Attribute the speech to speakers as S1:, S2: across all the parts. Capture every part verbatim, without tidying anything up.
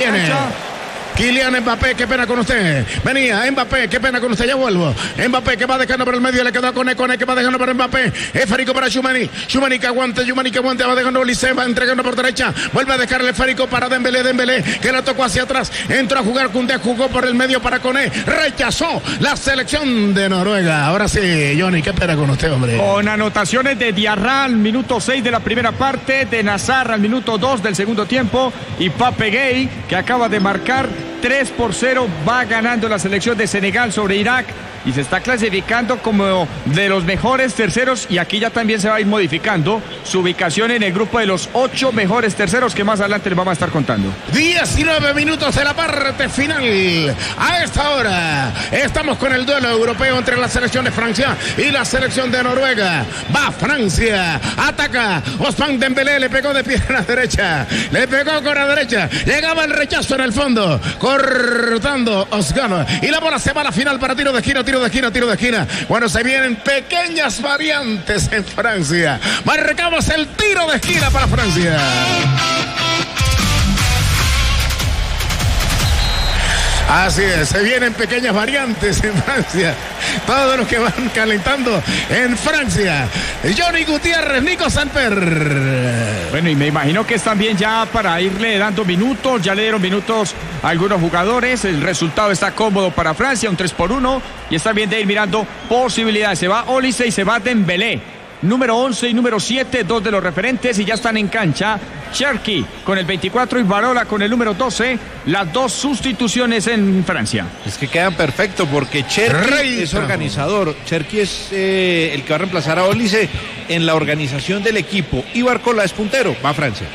S1: viene.
S2: cancha.
S1: Kylian Mbappé, qué pena con usted. Venía Mbappé, qué pena con usted, ya vuelvo. Mbappé que va dejando por el medio, le quedó con Cone, que va dejando para Mbappé. Esférico para Tchouaméni. Tchouaméni que aguante, Tchouaméni que aguante, va dejando Olise, va entregando por derecha. Vuelve a dejar el esférico para Dembélé, Dembélé, que la tocó hacia atrás. Entró a jugar Koundé, jugó por el medio para Cone. Rechazó la selección de Noruega. Ahora sí, Johnny, qué pena con usted, hombre.
S2: Con anotaciones de Diarra al minuto seis de la primera parte, de Nazar al minuto dos del segundo tiempo y Pape Gueye, que acaba de marcar. tres por cero va ganando la selección de Senegal sobre Irak y se está clasificando como de los mejores terceros, y aquí ya también se va a ir modificando su ubicación en el grupo de los ocho mejores terceros que más adelante les vamos a estar contando.
S1: diecinueve minutos de la parte final. A esta hora estamos con el duelo europeo entre la selección de Francia y la selección de Noruega. Va Francia, ataca Ousmane Dembélé, le pegó de pierna derecha, le pegó con la derecha, llegaba el rechazo en el fondo, cortando Osgano, y la bola se va a la final para tiro de esquina, tiro de esquina, tiro de esquina. Bueno, se vienen pequeñas variantes en Francia. Marcamos el tiro de esquina para Francia. Así es, se vienen pequeñas variantes en Francia. Todos los que van calentando en Francia. Johnny Gutiérrez, Nico Samper.
S2: Bueno, y me imagino que es también ya para irle dando minutos. Ya le dieron minutos a algunos jugadores. El resultado está cómodo para Francia, un tres por uno. Y está bien de ir mirando posibilidades. Se va Olise y se va Dembélé. Número once y número siete, dos de los referentes, y ya están en cancha Cherki con el veinticuatro y Barola con el número doce, las dos sustituciones en Francia.
S3: Es que quedan perfecto porque Cherki Rey, es organizador, Cherki es eh, el que va a reemplazar a Olise en la organización del equipo, y Barcola es puntero, va a Francia.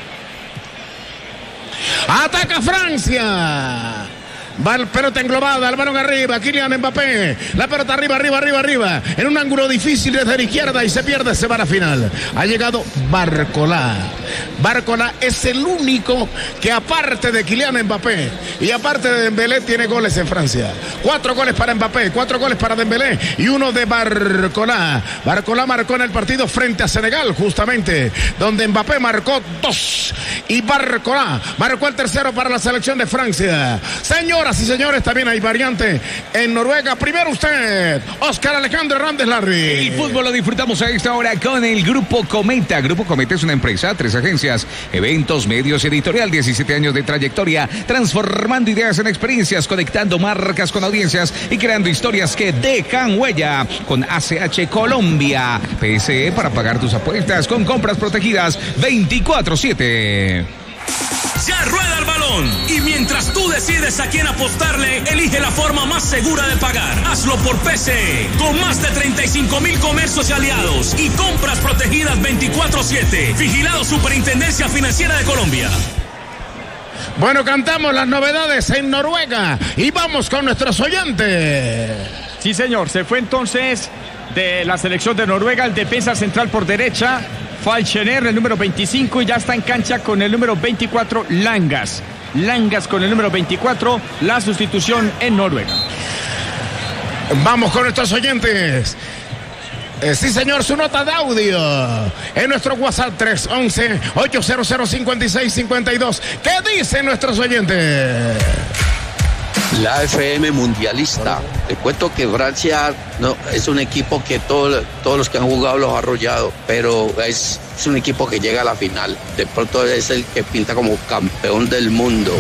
S1: ¡Ataca Francia! Va la pelota englobada, el balón arriba, Kylian Mbappé, la pelota arriba, arriba, arriba, arriba, en un ángulo difícil desde la izquierda y se pierde, se va a la final. Ha llegado Barcola. Barcola es el único que, aparte de Kylian Mbappé y aparte de Dembélé, tiene goles en Francia. Cuatro goles para Mbappé, cuatro goles para Dembélé y uno de Barcola. Barcola marcó en el partido frente a Senegal, justamente, donde Mbappé marcó dos y Barcola marcó el tercero para la selección de Francia. Señoras y señores, también hay variante en Noruega. Primero usted, Oscar Alejandro Hernández Larry.
S4: El fútbol lo disfrutamos a esta hora con el Grupo Cometa. Grupo Cometa es una empresa, tres agencias, eventos, medios, editorial, diecisiete años de trayectoria, transformando ideas en experiencias, conectando marcas con audiencias y creando historias que dejan huella. Con A C H Colombia, P S E para pagar tus apuestas con compras protegidas veinticuatro siete.
S5: Ya rueda el balón y mientras tú decides a quién apostarle, elige la forma más segura de pagar. Hazlo por P C E, con más de treinta y cinco mil comercios y aliados y compras protegidas veinticuatro siete. Vigilado Superintendencia Financiera de Colombia.
S1: Bueno, cantamos las novedades en Noruega y vamos con nuestros oyentes.
S2: Sí, señor, se fue entonces de la selección de Noruega el defensa central por derecha, Falchener, el número veinticinco, y ya está en cancha con el número veinticuatro, Langas. Langas con el número veinticuatro, la sustitución en Noruega.
S1: Vamos con nuestros oyentes. Eh, sí, señor, su nota de audio en nuestro WhatsApp tres once, ocho cero cero, cinco seis cinco dos. ¿Qué dicen nuestros oyentes?
S6: La F M mundialista. Te cuento que Francia no es un equipo que todo, todos los que han jugado los ha arrollado, pero es, es un equipo que llega a la final. De pronto es el que pinta como campeón del mundo.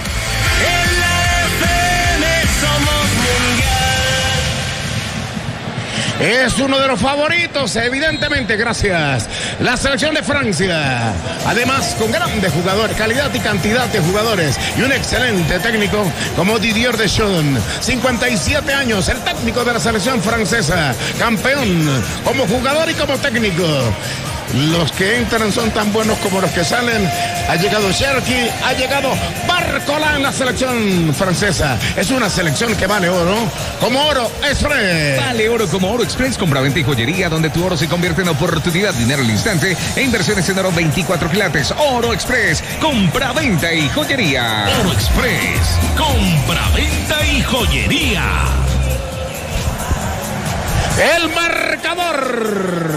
S1: Es uno de los favoritos, evidentemente, gracias. La selección de Francia, además con grandes jugadores, calidad y cantidad de jugadores, y un excelente técnico como Didier Deschamps, cincuenta y siete años, el técnico de la selección francesa, campeón como jugador y como técnico. Los que entran son tan buenos como los que salen. Ha llegado Cherki, ha llegado Barcola en la selección francesa. Es una selección que vale oro, como Oro Express.
S4: Vale oro como Oro Express, compra-venta y joyería, donde tu oro se convierte en oportunidad, dinero al instante, e inversiones en oro veinticuatro quilates. Oro Express, compra-venta y joyería.
S5: Oro Express, compra-venta y joyería.
S1: El marcador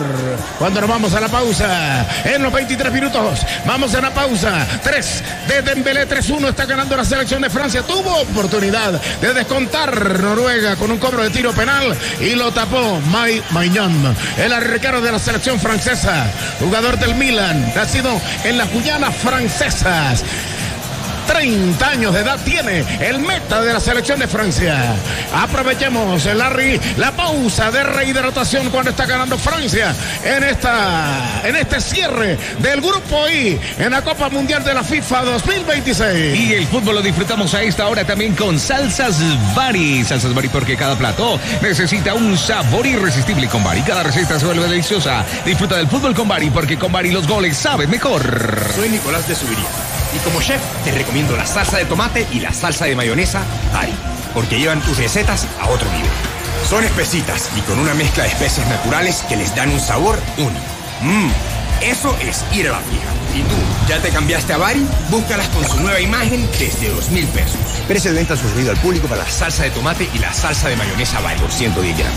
S1: Cuando nos vamos a la pausa, en los veintitrés minutos, vamos a la pausa. tres de Dembélé, tres uno, está ganando la selección de Francia. Tuvo oportunidad de descontar Noruega con un cobro de tiro penal y lo tapó Maignan, el arquero de la selección francesa, jugador del Milan, nacido en las Guyanas francesas. treinta años de edad tiene el meta de la selección de Francia. Aprovechemos, Larry, la pausa de rehidratación cuando está ganando Francia en esta en este cierre del grupo I en la Copa Mundial de la FIFA dos mil veintiséis.
S4: Y el fútbol lo disfrutamos a esta hora también con Salsas Bari. Salsas Bari, porque cada plato necesita un sabor irresistible. Con Bari cada receta se vuelve deliciosa. Disfruta del fútbol con Bari, porque con Bari los goles saben mejor.
S7: Soy Nicolás de Subiría y como chef te recomiendo la salsa de tomate y la salsa de mayonesa Bari, porque llevan tus recetas a otro nivel. Son espesitas y con una mezcla de especies naturales que les dan un sabor único. Mmm, eso es ir a la fija. ¿Y tú, ya te cambiaste a Bari? Búscalas con su nueva imagen desde dos mil pesos. Precio de venta sugerido al público para la salsa de tomate y la salsa de mayonesa Bari por ciento diez gramos.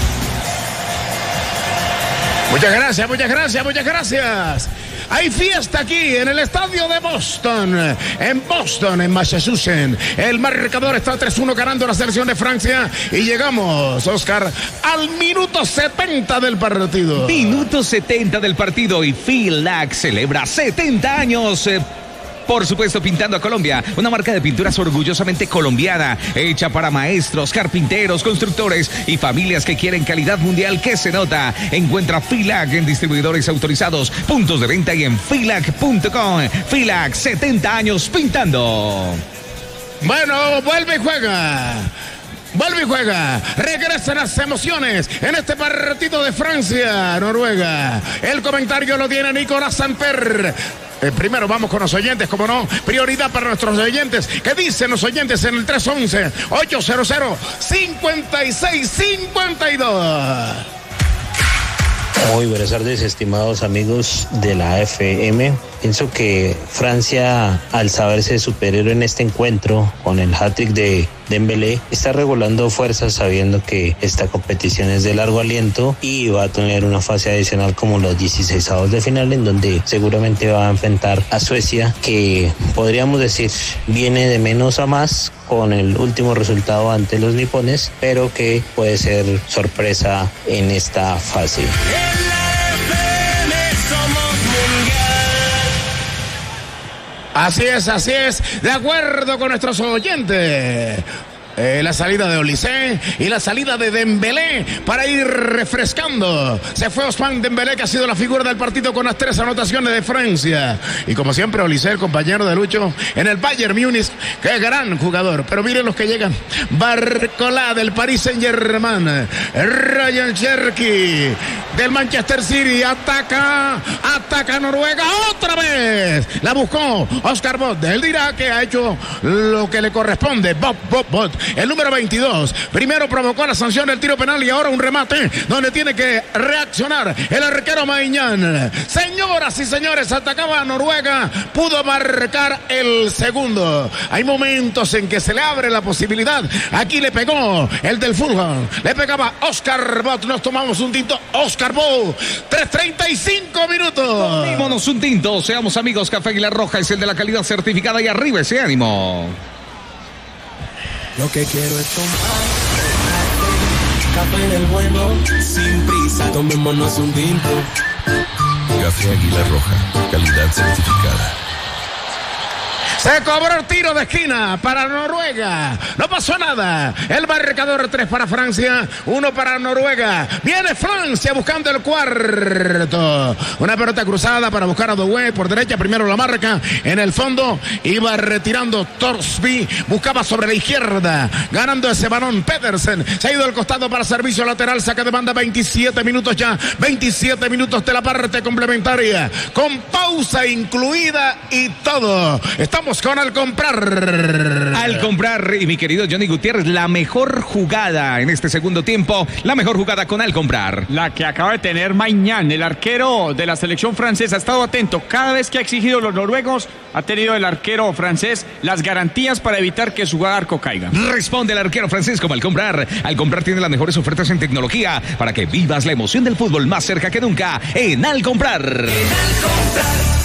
S1: Muchas gracias, muchas gracias, muchas gracias. Hay fiesta aquí en el estadio de Boston, en Boston, en Massachusetts. El marcador está tres uno ganando la selección de Francia y llegamos, Oscar, al minuto setenta del partido.
S4: Minuto setenta del partido y Filac celebra setenta años. Eh, Por supuesto, pintando a Colombia, una marca de pinturas orgullosamente colombiana, hecha para maestros, carpinteros, constructores y familias que quieren calidad mundial que se nota. Encuentra Filac en distribuidores autorizados, puntos de venta y en filac punto com. Filac, setenta años pintando.
S1: Bueno, vuelve y juega. Vuelve y juega. Regresan las emociones en este partido de Francia-Noruega. El comentario lo tiene Nicolás Samper. Eh, primero vamos con los oyentes, como no, prioridad para nuestros oyentes. ¿Qué dicen los oyentes en el tres once, ochocientos, cincuenta y seis cincuenta y dos?
S8: Muy buenas tardes, estimados amigos de la F M. Pienso que Francia, al saberse superior en este encuentro con el hat-trick de Dembélé, está regulando fuerzas sabiendo que esta competición es de largo aliento y va a tener una fase adicional como los dieciseisavos de final, en donde seguramente va a enfrentar a Suecia, que podríamos decir viene de menos a más con el último resultado ante los nipones, pero que puede ser sorpresa en esta fase.
S1: Así es, así es, de acuerdo con nuestros oyentes. Eh, la salida de Olise y la salida de Dembélé para ir refrescando. Se fue Ousmane Dembélé, que ha sido la figura del partido con las tres anotaciones de Francia. Y como siempre, Olise, el compañero de Lucho en el Bayern Múnich. Qué gran jugador. Pero miren los que llegan. Barcola del Paris Saint-Germain. Ryan Cherky del Manchester City. Ataca, ataca Noruega otra vez. La buscó Oscar Bot. Él dirá que ha hecho lo que le corresponde. Bob, Bob, Bot. El número veintidós, primero provocó la sanción del tiro penal y ahora un remate donde tiene que reaccionar el arquero Maignan. Señoras y señores, atacaba a Noruega, pudo marcar el segundo. Hay momentos en que se le abre la posibilidad. Aquí le pegó el del Fulham, le pegaba Oscar Bot. Nos tomamos un tinto, Oscar Bot. tres treinta y cinco minutos.
S4: Tomémonos un tinto, seamos amigos. Café Águila Roja es el de la calidad certificada y arriba ese ánimo.
S9: Lo que quiero es tomar café del bueno, sin prisa, tomémonos un tinto.
S10: Café Águila Roja, calidad certificada.
S1: Se cobró el tiro de esquina para Noruega. No pasó nada. El marcador, tres para Francia, uno para Noruega. Viene Francia buscando el cuarto. Una pelota cruzada para buscar a Doué por derecha. Primero la marca en el fondo. Iba retirando Torsby. Buscaba sobre la izquierda. Ganando ese balón Pedersen. Se ha ido al costado para servicio lateral. Saca de banda, veintisiete minutos ya. veintisiete minutos de la parte complementaria. Con pausa incluida y todo. Estamos Vamos con Al Comprar.
S4: Al Comprar, y mi querido Johnny Gutiérrez, la mejor jugada en este segundo tiempo, la mejor jugada con Al Comprar.
S2: La que acaba de tener Maignan, el arquero de la selección francesa, ha estado atento. Cada vez que ha exigido los noruegos, ha tenido el arquero francés las garantías para evitar que su arco caiga.
S4: Responde el arquero francés como Al Comprar. Al Comprar tiene las mejores ofertas en tecnología para que vivas la emoción del fútbol más cerca que nunca en Al Comprar. En Al Comprar.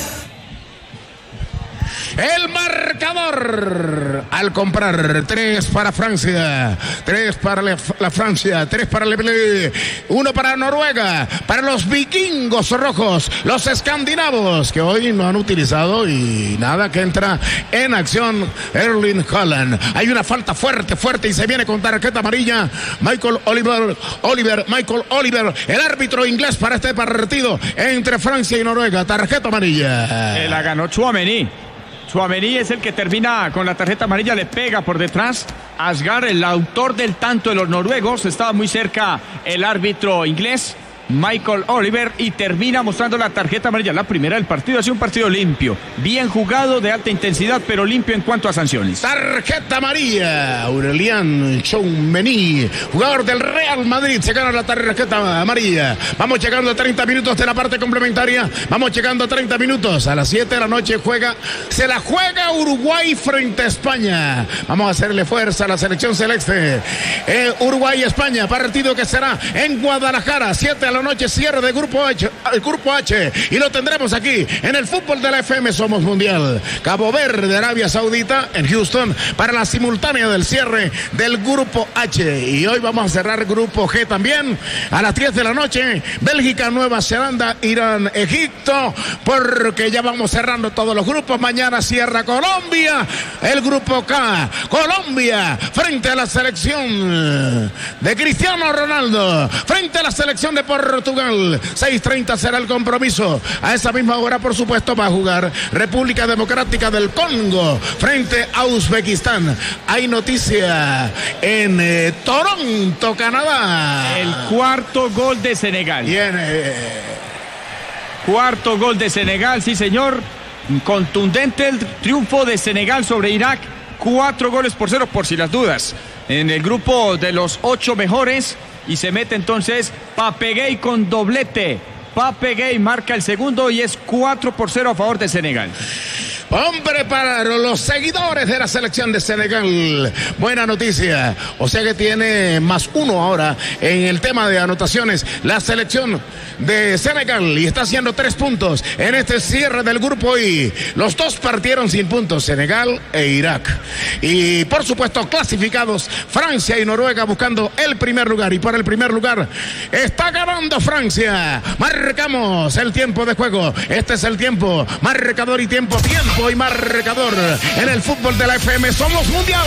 S1: El marcador al comprar, tres para Francia, tres para la, la Francia, tres para Le Bleu, uno para Noruega, para los vikingos rojos, los escandinavos que hoy no han utilizado y nada que entra en acción Erling Haaland. Hay una falta fuerte, fuerte y se viene con tarjeta amarilla Michael Oliver, Oliver, Michael Oliver, el árbitro inglés para este partido entre Francia y Noruega, tarjeta amarilla.
S2: Eh, la ganó Tchouaméni. Tchouaméni es el que termina con la tarjeta amarilla, le pega por detrás. Asgar, el autor del tanto de los noruegos, estaba muy cerca el árbitro inglés, Michael Oliver, y termina mostrando la tarjeta amarilla, la primera del partido. Ha sido un partido limpio, bien jugado, de alta intensidad, pero limpio en cuanto a sanciones.
S1: Tarjeta amarilla, Aurélien Tchouaméni, jugador del Real Madrid, se gana la tarjeta amarilla. Vamos llegando a treinta minutos de la parte complementaria, vamos llegando a treinta minutos, a las siete de la noche juega, se la juega Uruguay frente a España. Vamos a hacerle fuerza a la selección celeste. Eh, Uruguay-España, partido que será en Guadalajara, siete de la noche, cierre de grupo H, el grupo H, y lo tendremos aquí en el fútbol de la F M Somos Mundial. Cabo Verde, Arabia Saudita, en Houston, para la simultánea del cierre del grupo H. Y hoy vamos a cerrar grupo G también a las diez de la noche, Bélgica, Nueva Zelanda, Irán, Egipto, porque ya vamos cerrando todos los grupos. Mañana cierra Colombia, el grupo K, Colombia frente a la selección de Cristiano Ronaldo, frente a la selección de Portugal. seis treinta será el compromiso. A esa misma hora, por supuesto, va a jugar República Democrática del Congo frente a Uzbekistán. Hay noticia en eh, Toronto, Canadá.
S2: El cuarto gol de Senegal.
S1: Bien, eh...
S2: Cuarto gol de Senegal, sí señor. Contundente el triunfo de Senegal sobre Irak. Cuatro goles por cero, por si las dudas. En el grupo de los ocho mejores. Y se mete entonces Pape Gueye con doblete. Pape Gueye marca el segundo y es cuatro por cero a favor de Senegal.
S1: Hombre, para los seguidores de la selección de Senegal, buena noticia. O sea que tiene más uno ahora en el tema de anotaciones la selección de Senegal y está haciendo tres puntos en este cierre del grupo I. Los dos partieron sin puntos, Senegal e Irak. Y por supuesto clasificados Francia y Noruega buscando el primer lugar. Y por el primer lugar está ganando Francia. Marcamos el tiempo de juego. Este es el tiempo, marcador y tiempo, tiempo y marcador en el fútbol de la F M Somos Mundial.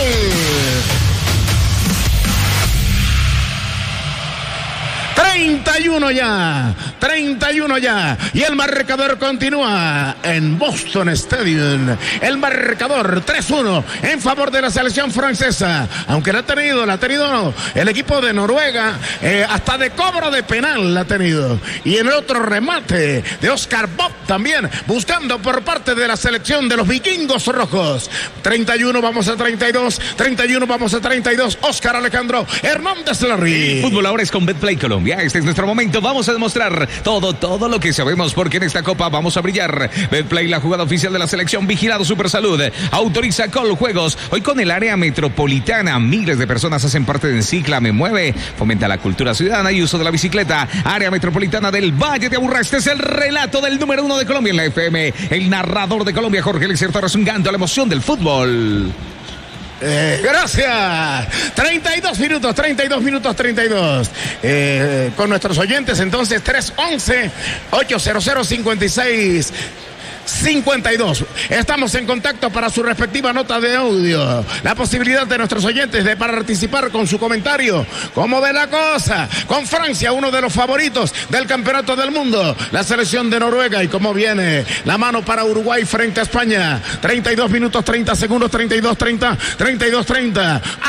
S1: treinta y uno ya, treinta y uno ya, y el marcador continúa en Boston Stadium. El marcador tres uno en favor de la selección francesa, aunque la ha tenido, la ha tenido el equipo de Noruega, eh, hasta de cobro de penal la ha tenido, y en el otro remate de Oscar Bob también, buscando por parte de la selección de los vikingos rojos. treinta y uno, vamos a treinta y dos, treinta y uno, vamos a treinta y dos, Oscar Alejandro Hernández Larry.
S4: El fútbol ahora es con Betplay Colombia. Este es nuestro momento, vamos a demostrar todo, todo lo que sabemos, porque en esta copa vamos a brillar. Betplay, la jugada oficial de la selección, vigilado Supersalud, autoriza Coljuegos. Hoy con el área metropolitana, miles de personas hacen parte de Encicla Me Mueve, fomenta la cultura ciudadana y uso de la bicicleta. Área metropolitana del Valle de Aburrá, este es el relato del número uno de Colombia en la F M, el narrador de Colombia, Jorge Eliezer Torres, un ganto a la emoción del fútbol.
S1: Eh, gracias. treinta y dos minutos, treinta y dos minutos, treinta y dos. Eh, con nuestros oyentes, entonces, tres once, ochocientos cincuenta y seis cincuenta y dos. Estamos en contacto para su respectiva nota de audio. La posibilidad de nuestros oyentes de participar con su comentario. ¿Cómo ve la cosa? Con Francia, uno de los favoritos del campeonato del mundo. La selección de Noruega. Y cómo viene la mano para Uruguay frente a España. treinta y dos minutos, treinta segundos, treinta y dos treinta, treinta y dos treinta. Ataca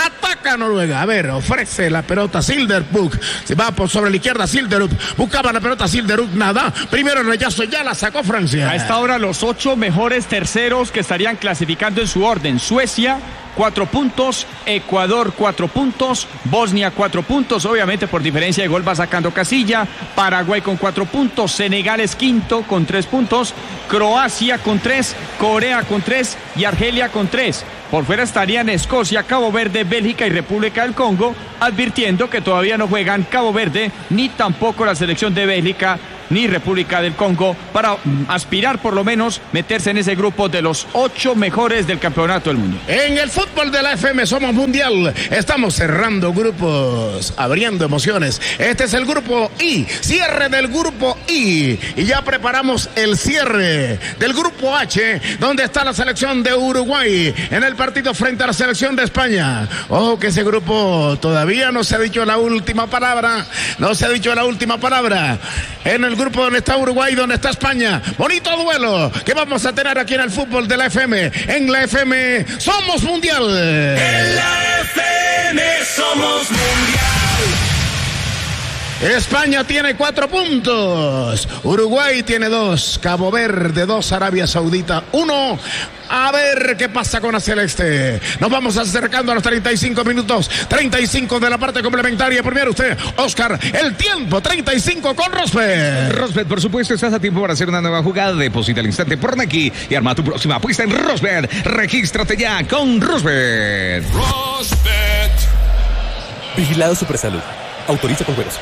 S1: Ataca Noruega. A ver, ofrece la pelota Silderbuk. Se va por sobre la izquierda Silderup. Buscaba la pelota Silderup. Nada. Primero el rechazo. Ya la sacó Francia.
S2: A esta hora los ocho mejores terceros que estarían clasificando en su orden. Suecia, cuatro puntos. Ecuador, cuatro puntos. Bosnia, cuatro puntos. Obviamente por diferencia de gol va sacando casilla. Paraguay con cuatro puntos. Senegal es quinto con tres puntos. Croacia con tres. Corea con tres. Y Argelia con tres. Por fuera estarían Escocia, Cabo Verde, Bélgica y República del Congo, advirtiendo que todavía no juegan Cabo Verde ni tampoco la selección de Bélgica ni República del Congo para mm, aspirar por lo menos meterse en ese grupo de los ocho mejores del campeonato del mundo.
S1: En el fútbol de la F M somos mundial, estamos cerrando grupos, abriendo emociones. Este es el grupo I, cierre del grupo I, y ya preparamos el cierre del grupo H, donde está la selección de Uruguay en el partido frente a la selección de España. Ojo que ese grupo todavía no se ha dicho la última palabra, no se ha dicho la última palabra. En el grupo donde está Uruguay, donde está España. Bonito duelo que vamos a tener aquí en el fútbol de la F M. En la F M somos mundial.
S5: En la F M somos mundial.
S1: España tiene cuatro puntos. Uruguay tiene dos. Cabo Verde dos. Arabia Saudita uno. A ver qué pasa con la celeste. Nos vamos acercando a los treinta y cinco minutos. treinta y cinco de la parte complementaria. Primero usted, Oscar, el tiempo. treinta y cinco con Rosbet.
S4: Rosbet, por supuesto, estás a tiempo para hacer una nueva jugada. Deposita al instante por aquí y arma tu próxima apuesta en Rosbet. Regístrate ya con Rosbet.
S10: Rosbet.
S11: Vigilado Supersalud. Autoriza con juegos.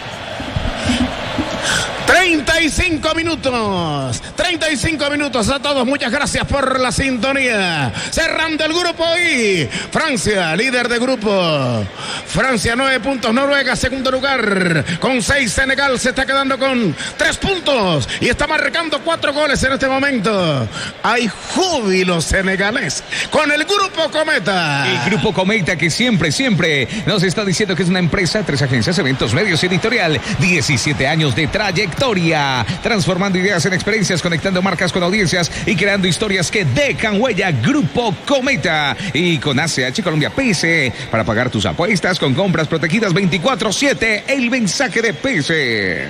S1: treinta y cinco minutos, treinta y cinco minutos a todos, muchas gracias por la sintonía. Cerrando el grupo I, Francia, líder de grupo. Francia, nueve puntos, Noruega, segundo lugar, con seis. Senegal se está quedando con tres puntos y está marcando cuatro goles en este momento. Hay júbilo senegalés con el grupo Cometa.
S4: El grupo Cometa que siempre, siempre nos está diciendo que es una empresa, tres agencias, eventos, medios, editorial, diecisiete años de trayectoria, transformando ideas en experiencias, conectando marcas con audiencias y creando historias que dejan huella. Grupo Cometa y con A C H Colombia P S para pagar tus apuestas con compras protegidas veinticuatro siete. El mensaje de P S.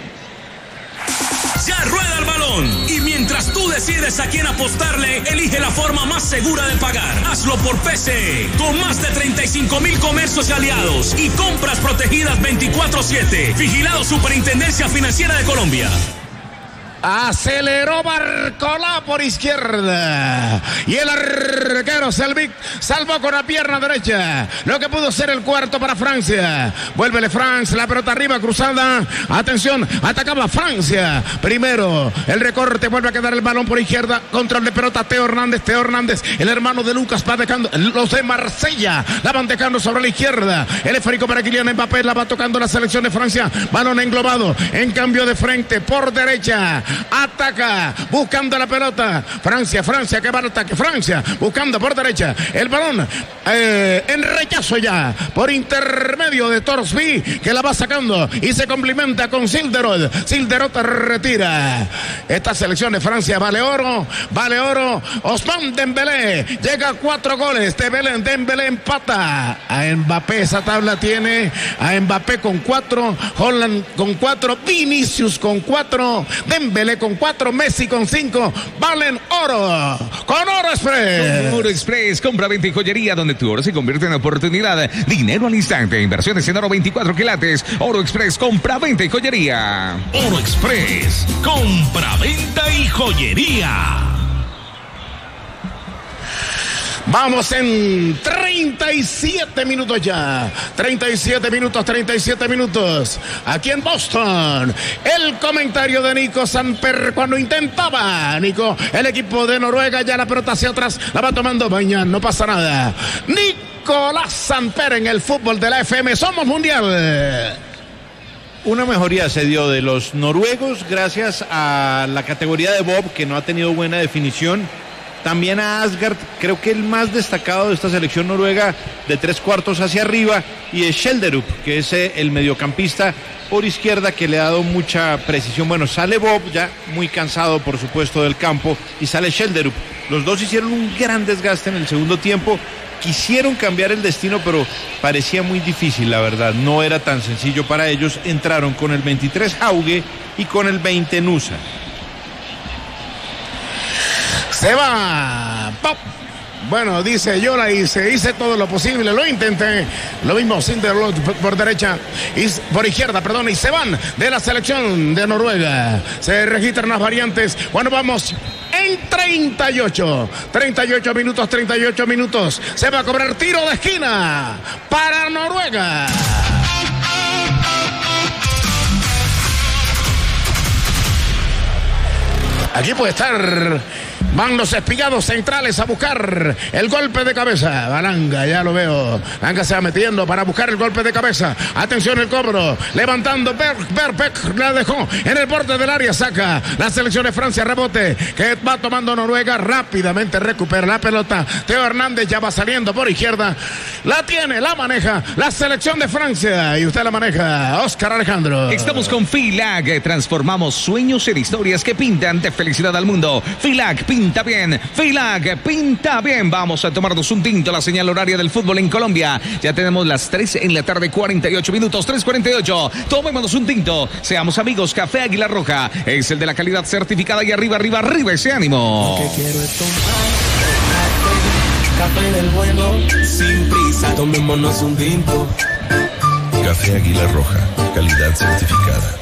S5: Ya rueda el balón y mientras tú decides a quién apostarle, elige la forma más segura de pagar. Hazlo por P C E, con más de treinta y cinco mil comercios y aliados y compras protegidas veinticuatro siete. Vigilado Superintendencia Financiera de Colombia.
S1: Aceleró Barcolá por izquierda y el arquero Selvic salvó con la pierna derecha lo que pudo ser el cuarto para Francia. Vuélvele France, la pelota arriba cruzada, atención, atacaba Francia primero, el recorte, vuelve a quedar el balón por izquierda, control de pelota Teo Hernández, Teo Hernández, el hermano de Lucas va dejando, los de Marsella la van dejando sobre la izquierda, el esférico para Kylian Mbappé, la va tocando la selección de Francia, balón englobado, en cambio de frente por derecha. Ataca, buscando la pelota. Francia, Francia, que va al ataque. Francia, buscando por derecha. El balón eh, en rechazo ya. Por intermedio de Torsby, que la va sacando y se complementa con Silderot. Silderot retira. Esta selección de Francia vale oro. Vale oro. Ousmane Dembélé llega a cuatro goles. Dembélé, Dembélé empata. A Mbappé esa tabla tiene. A Mbappé con cuatro. Holland con cuatro. Vinicius con cuatro. Dembélé con cuatro, Messi con cinco, valen oro, con Oro Express.
S4: Con Oro Express, compra, venta y joyería, donde tu oro se convierte en oportunidad, dinero al instante, inversiones en oro veinticuatro quilates, Oro Express, compra, venta y joyería.
S5: Oro Express, compra, venta y joyería.
S1: Vamos en treinta y siete minutos ya. treinta y siete minutos, treinta y siete minutos. Aquí en Boston. El comentario de Nico Samper cuando intentaba, Nico, el equipo de Noruega, ya la pelota hacia atrás, la va tomando Bañán, no pasa nada. Nicolás Samper en el fútbol de la F M. Somos mundial.
S3: Una mejoría se dio de los noruegos gracias a la categoría de Bob, que no ha tenido buena definición. También a Asgard, creo que el más destacado de esta selección noruega, de tres cuartos hacia arriba, y es Skjelderup, que es el mediocampista por izquierda que le ha dado mucha precisión. Bueno, sale Bob ya muy cansado, por supuesto, del campo, y sale Skjelderup. Los dos hicieron un gran desgaste en el segundo tiempo quisieron cambiar el destino, pero parecía muy difícil, la verdad. No era tan sencillo para ellos. Entraron con el veintitrés Hauge y con el veinte Nusa.
S1: Se va. ¡Pop! Bueno, dice, yo la hice, hice todo lo posible, lo intenté. Lo mismo Sinderlot por derecha y por izquierda, perdón, y se van de la selección de Noruega. Se registran las variantes. Bueno, vamos en treinta y ocho. treinta y ocho minutos, treinta y ocho minutos. Se va a cobrar tiro de esquina para Noruega. Aquí puede estar. Van los espigados centrales a buscar el golpe de cabeza. Balanga, ya lo veo. Balanga se va metiendo para buscar el golpe de cabeza. Atención el cobro. Levantando. Berpek la dejó en el borde del área. Saca la selección de Francia. Rebote que va tomando Noruega. Rápidamente recupera la pelota. Teo Hernández ya va saliendo por izquierda. La tiene, la maneja la selección de Francia. Y usted la maneja, Oscar Alejandro.
S4: Estamos con Filag. Transformamos sueños en historias que pintan de felicidad al mundo. Filag pinta bien, Filag pinta bien. Vamos a tomarnos un tinto, la señal horaria del fútbol en Colombia. Ya tenemos las tres en la tarde, cuarenta y ocho minutos, tres cuarenta y ocho. Tomémonos un tinto, seamos amigos. Café Águila Roja es el de la calidad certificada y arriba, arriba, arriba ese ánimo.
S9: Lo que quiero es tomar café del bueno, sin prisa. Tomémonos un tinto.
S10: Café Águila Roja, calidad certificada.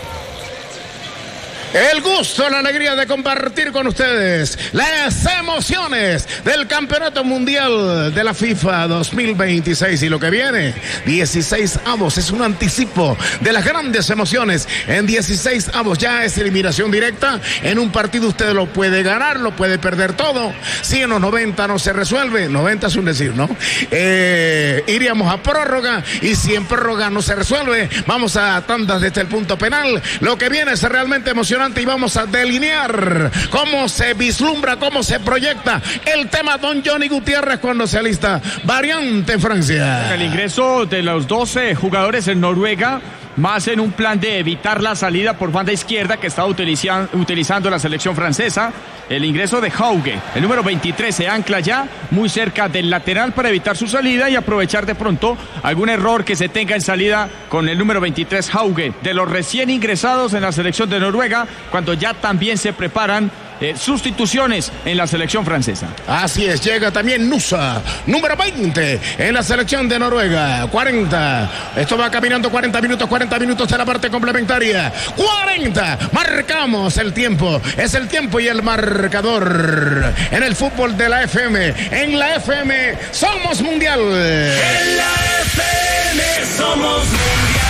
S1: El gusto, la alegría de compartir con ustedes las emociones del Campeonato Mundial de la FIFA dos mil veintiséis y lo que viene, dieciséis avos, es un anticipo de las grandes emociones. En dieciséis avos ya es eliminación directa. En un partido usted lo puede ganar, lo puede perder todo. Si en los noventa no se resuelve, noventa es un decir, ¿no? Eh, iríamos a prórroga y si en prórroga no se resuelve, vamos a tandas desde el punto penal. Lo que viene es realmente emocionante. Y vamos a delinear cómo se vislumbra, cómo se proyecta el tema don Johnny Gutiérrez cuando se alista variante Francia.
S2: El ingreso de los doce jugadores en Noruega, más en un plan de evitar la salida por banda izquierda que estaba utilizan, utilizando la selección francesa. El ingreso de Hauge, el número veintitrés, se ancla ya muy cerca del lateral para evitar su salida y aprovechar de pronto algún error que se tenga en salida con el número veintitrés Hauge, de los recién ingresados en la selección de Noruega, cuando ya también se preparan Eh, sustituciones en la selección francesa.
S1: Así es, llega también Nusa, número veinte en la selección de Noruega. cuarenta, esto va caminando cuarenta minutos, cuarenta minutos de la parte complementaria. cuarenta, marcamos el tiempo, es el tiempo y el marcador en el fútbol de la F M. En la F M somos mundial.
S5: En la F M somos mundial.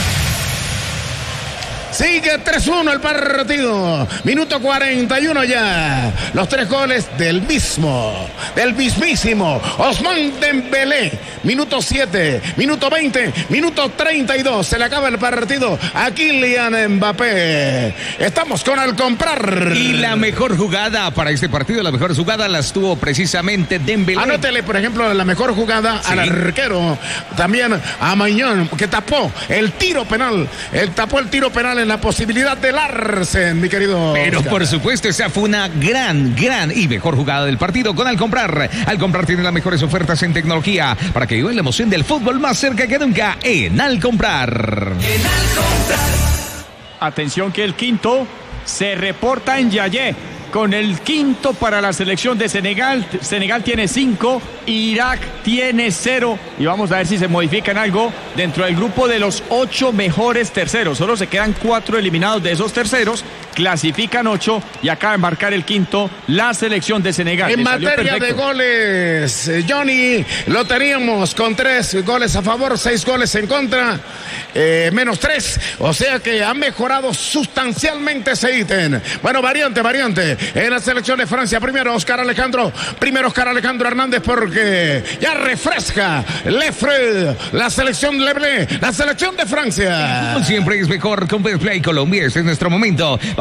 S1: Sigue tres uno el partido. Minuto cuarenta y uno ya. Los tres goles del mismo, del mismísimo Ousmane Dembélé. Minuto siete, minuto veinte, minuto treinta y dos. Se le acaba el partido a Kylian Mbappé. Estamos con Al Comprar.
S4: Y la mejor jugada para este partido, la mejor jugada las tuvo precisamente Dembélé.
S1: Anótele, por ejemplo, la mejor jugada sí. al arquero. También a Maignan, que tapó el tiro penal. Él tapó el tiro penal en la posibilidad de Larsen, mi querido.
S4: Pero
S1: Oscar.
S4: por supuesto, esa fue una gran, gran y mejor jugada del partido con Al Comprar. Al Comprar tiene las mejores ofertas en tecnología para que vivan la emoción del fútbol más cerca que nunca en Al Comprar.
S2: En Al Comprar. Atención que el quinto se reporta en Yayé. Con el quinto para la selección de Senegal. Senegal tiene cinco, Irak tiene cero. Y vamos a ver si se modifican algo dentro del grupo de los ocho mejores terceros. Solo se quedan cuatro eliminados de esos terceros. Clasifican ocho y acaba de marcar el quinto la selección de Senegal.
S1: En materia de goles, Johnny, lo teníamos con tres goles a favor, seis goles en contra, eh, menos tres. O sea que han mejorado sustancialmente ese ítem. Bueno, variante, variante. En la selección de Francia, primero Oscar Alejandro, primero Oscar Alejandro Hernández porque ya refresca Lefred, la selección Leblé, la selección de Francia.
S4: Siempre es mejor con Betplay Colombia, este es nuestro momento. Vamos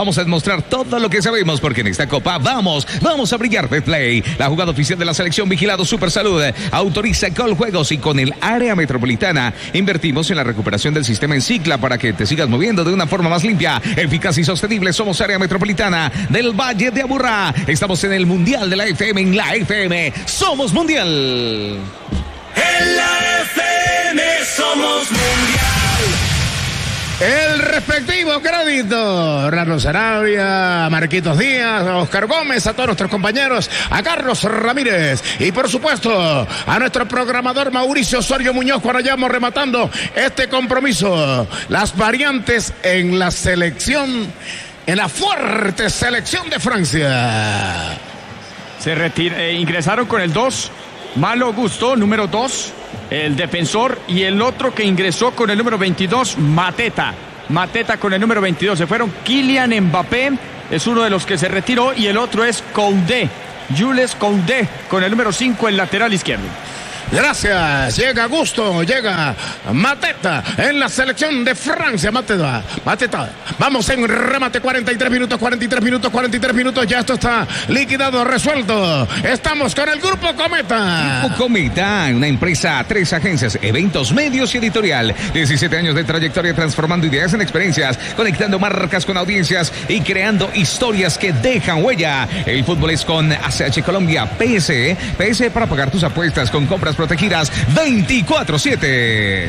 S4: Vamos a demostrar todo lo que sabemos porque en esta copa vamos, vamos a brillar. Betplay, la jugada oficial de la selección Vigilado Supersalud, autoriza Coljuegos y con el área metropolitana invertimos en la recuperación del sistema en Cicla para que te sigas moviendo de una forma más limpia, eficaz y sostenible. Somos área metropolitana del Valle de Aburrá. Estamos en el Mundial de la F M, en la F M. Somos Mundial.
S5: En la F M somos Mundial.
S1: El respectivo crédito, Rano Sarabia, a Marquitos Díaz, a Oscar Gómez, a todos nuestros compañeros, a Carlos Ramírez y por supuesto a nuestro programador Mauricio Osorio Muñoz cuando ya vamos rematando este compromiso. Las variantes en la selección, en la fuerte selección de Francia.
S2: Se retira, eh, ingresaron con el dos, Malo Gusto, número dos, el defensor, y el otro que ingresó con el número veintidós, Mateta. Mateta con el número veintidós. Se fueron Kylian Mbappé, es uno de los que se retiró, y el otro es Koundé, Jules Koundé, con el número cinco, el lateral izquierdo.
S1: Gracias, llega Gusto, llega Mateta en la selección de Francia. Mateta, Mateta, vamos en remate, cuarenta y tres minutos, cuarenta y tres minutos, cuarenta y tres minutos, ya esto está liquidado, resuelto. Estamos con el Grupo Cometa.
S4: Grupo Cometa, una empresa, tres agencias, eventos, medios y editorial. diecisiete años de trayectoria transformando ideas en experiencias, conectando marcas con audiencias y creando historias que dejan huella. El fútbol es con A C H Colombia, P S E, P S E para pagar tus apuestas con compras protegidas veinticuatro siete.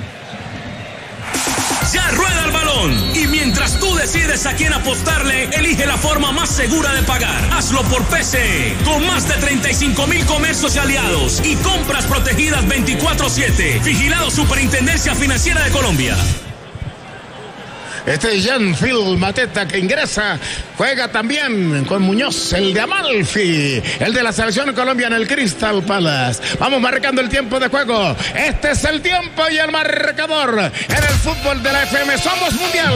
S5: Ya rueda el balón y mientras tú decides a quién apostarle, elige la forma más segura de pagar. Hazlo por P C E, con más de treinta y cinco mil comercios y aliados y compras protegidas veinticuatro siete. Vigilado Superintendencia Financiera de Colombia.
S1: Este Jean-Phil Mateta que ingresa, juega también con Muñoz, el de Amalfi, el de la selección colombiana, el Crystal Palace. Vamos marcando el tiempo de juego. Este es el tiempo y el marcador en el fútbol de la F M. Somos Mundial.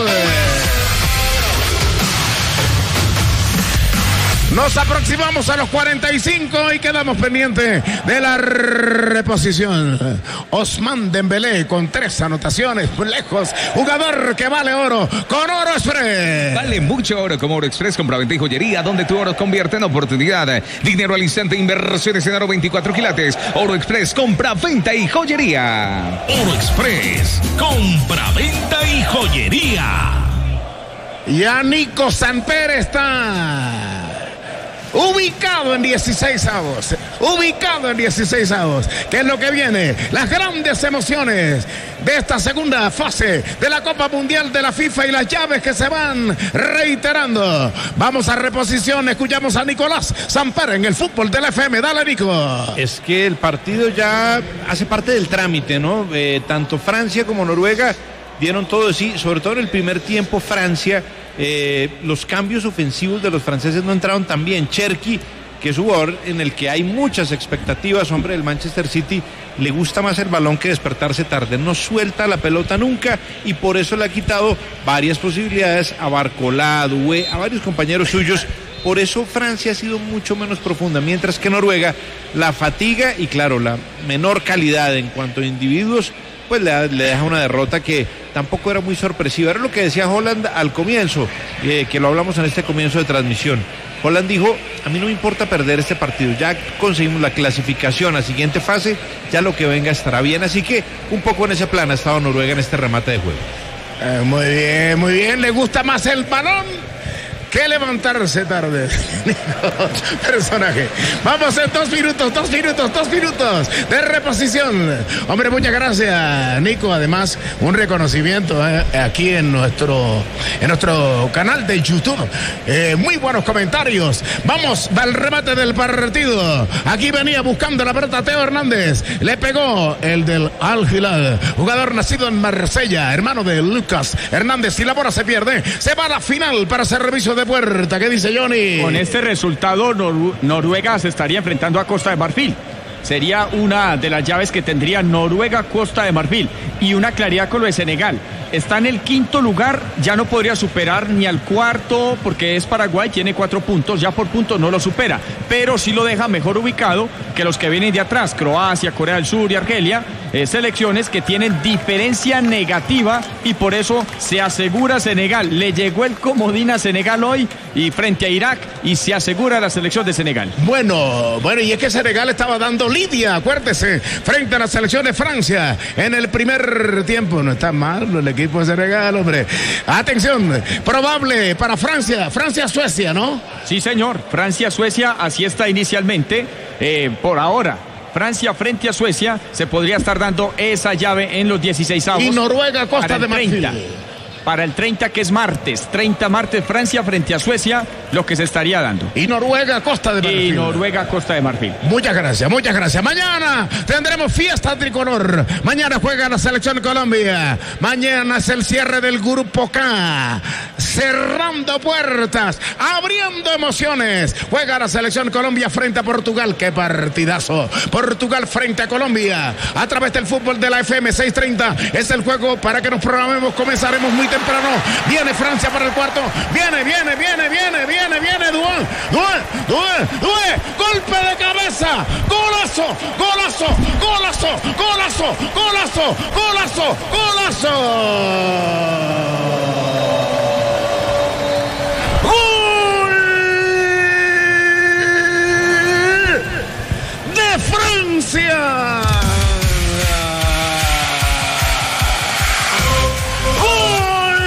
S1: Nos aproximamos a los cuarenta y cinco y quedamos pendientes de la reposición. Osman Dembélé con tres anotaciones, lejos, jugador que vale oro con Oro Express.
S4: Vale mucho oro como Oro Express, compraventa y joyería, donde tu oro convierte en oportunidad. Dinero al instante, inversiones en oro veinticuatro quilates. Oro Express, compra-venta y joyería.
S5: Oro Express, compra-venta y joyería.
S1: Ya Nico Samper está ubicado en dieciséis avos, ubicado en dieciséis avos. ¿Qué es lo que viene? Las grandes emociones de esta segunda fase de la Copa Mundial de la FIFA y las llaves que se van reiterando. Vamos a reposición, escuchamos a Nicolás Samper en el fútbol de la F M. Dale, Nico.
S3: Es que el partido ya hace parte del trámite, ¿no? Eh, tanto Francia como Noruega dieron todo de sí, sobre todo en el primer tiempo. Francia, eh, los cambios ofensivos de los franceses no entraron tan bien. Cherki, que es un jugador en el que hay muchas expectativas, hombre del Manchester City, le gusta más el balón que despertarse tarde, no suelta la pelota nunca y por eso le ha quitado varias posibilidades a Barcolá, a Doué, a varios compañeros suyos. Por eso Francia ha sido mucho menos profunda, mientras que Noruega, la fatiga y claro, la menor calidad en cuanto a individuos, pues le, le deja una derrota que tampoco era muy sorpresiva. Era lo que decía Holland al comienzo, eh, que lo hablamos en este comienzo de transmisión. Holland dijo, a mí no me importa perder este partido, ya conseguimos la clasificación a siguiente fase, ya lo que venga estará bien, así que un poco en ese plan ha estado Noruega en este remate de juego.
S1: Eh, muy bien, muy bien, le gusta más el balón que levantarse tarde. Personaje. Vamos en dos minutos, dos minutos, dos minutos de reposición. Hombre, muchas gracias, Nico. Además, un reconocimiento eh, aquí en nuestro, en nuestro canal de YouTube. Eh, muy buenos comentarios. Vamos al remate del partido. Aquí venía buscando la pelota Teo Hernández. Le pegó el del Al Hilal, jugador nacido en Marsella, hermano de Lucas Hernández. Y la bola se pierde. Se va a la final para hacer reviso de puerta. ¿Qué dice Johnny?
S2: Con este resultado Nor- Noruega se estaría enfrentando a Costa de Marfil. Sería una de las llaves que tendría Noruega, Costa de Marfil. Y una claridad con lo de Senegal. está en el quinto lugar, ya no podría superar ni al cuarto, porque es Paraguay, tiene cuatro puntos, ya por puntos no lo supera, pero sí lo deja mejor ubicado que los que vienen de atrás, Croacia, Corea del Sur y Argelia, eh, selecciones que tienen diferencia negativa y por eso se asegura Senegal. Le llegó el comodín a Senegal hoy y frente a Irak y se asegura la selección de Senegal.
S1: Bueno, bueno, y es que Senegal estaba dando lidia, acuérdese, frente a la selección de Francia en el primer tiempo. No está mal el equipo de Senegal, hombre. Atención, probable para Francia, Francia-Suecia, ¿no?
S2: Sí, señor, Francia-Suecia, así está inicialmente, eh, por ahora. Francia frente a Suecia, se podría estar dando esa llave en los dieciseisavos.
S1: Y Noruega, Costa de Marfil.
S2: Para el treinta, que es martes, treinta martes, Francia frente a Suecia, lo que se estaría dando.
S1: Y Noruega, Costa de Marfil.
S2: Y Noruega, Costa de Marfil.
S1: Muchas gracias, muchas gracias. Mañana tendremos fiesta tricolor. Mañana juega la selección Colombia. Mañana es el cierre del grupo K. Cerrando puertas, abriendo emociones. Juega la selección Colombia frente a Portugal. ¡Qué partidazo! Portugal frente a Colombia. A través del fútbol de la F M seiscientos treinta es el juego para que nos programemos. Comenzaremos muy temprano. Viene Francia para el cuarto. Viene, viene, viene, viene, viene, viene. Duan, Duan, Duan, Duan. Golpe de cabeza. Golazo, golazo, golazo, golazo, golazo, golazo, golazo. Francia. ¡Gol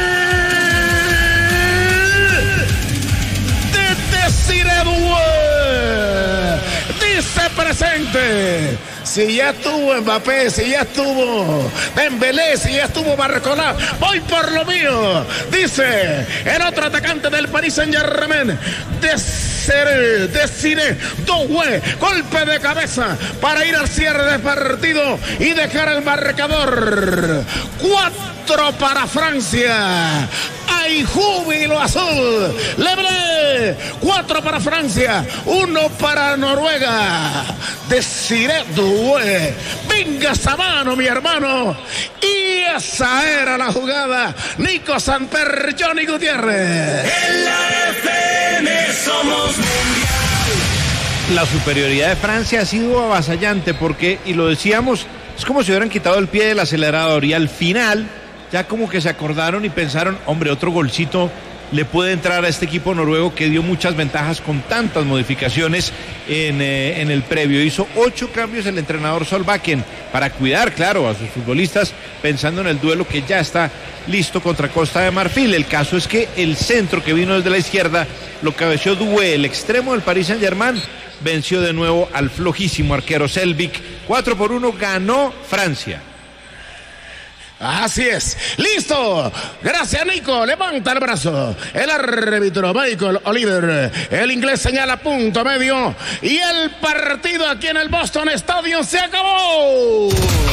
S1: de Desiré Doué! Dice presente. Si ya estuvo Mbappé, si ya estuvo Dembélé, si ya estuvo Barcola, voy por lo mío. Dice el otro atacante del Paris Saint-Germain, Desiré, Desiré Doué, golpe de cabeza para ir al cierre del partido y dejar el marcador. Cuatro para Francia. ¡Hay júbilo azul! ¡Lebré! Cuatro para Francia, uno para Noruega. Desiré Doué. Venga esa mano, mi hermano. Y esa era la jugada. Nico Samper, Johnny Gutiérrez.
S5: En la F M somos mundial.
S3: La superioridad de Francia ha sido avasallante porque, y lo decíamos, es como si hubieran quitado el pie del acelerador y al final ya como que se acordaron y pensaron, hombre, otro golcito le puede entrar a este equipo noruego que dio muchas ventajas con tantas modificaciones en, eh, en el previo. Hizo ocho cambios el entrenador Solbakken para cuidar, claro, a sus futbolistas, pensando en el duelo que ya está listo contra Costa de Marfil. El caso es que el centro que vino desde la izquierda lo cabeció Doué, el extremo del Paris Saint-Germain, venció de nuevo al flojísimo arquero Selbik. cuatro por uno ganó Francia.
S1: Así es, listo, gracias Nico, levanta el brazo, el árbitro Michael Oliver, el inglés señala punto medio y el partido aquí en el Boston Stadium se acabó.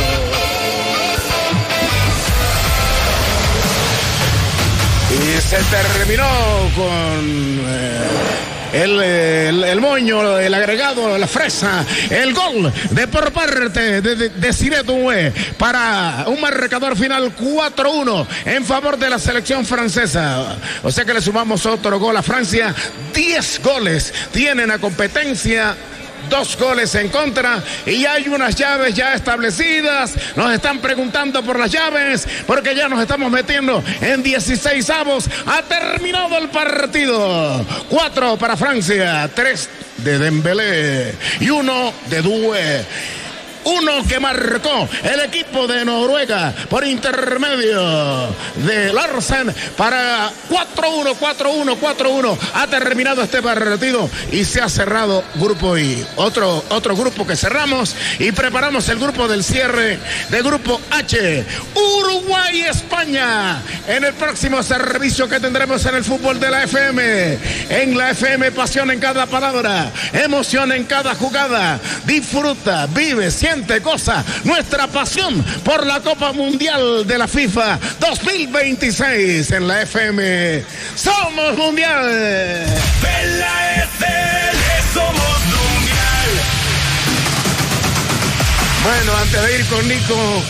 S1: Y se terminó con... Eh... El, el, el moño, el agregado, la fresa, el gol de por parte de, de, de Desiré Doué para un marcador final cuatro uno en favor de la selección francesa. O sea que le sumamos otro gol a Francia. diez goles tienen la competencia. Dos goles en contra y hay unas llaves ya establecidas. Nos están preguntando por las llaves porque ya nos estamos metiendo en dieciseisavos. Ha terminado el partido. Cuatro para Francia, tres de Dembélé y uno de Doué. Uno que marcó el equipo de Noruega por intermedio de Larsen para cuatro uno, cuatro uno, cuatro uno. Ha terminado este partido y se ha cerrado grupo I. Otro, otro grupo que cerramos y preparamos el grupo del cierre de grupo H. Uruguay, España. En el próximo servicio que tendremos en el fútbol de la F M. En la F M, pasión en cada palabra, emoción en cada jugada. Disfruta, vive, siente. Cosa nuestra pasión por la Copa Mundial de la FIFA dos mil veintiséis en la F M. Somos mundial.
S5: En la F M somos mundial.
S1: Bueno, antes de ir con Nico,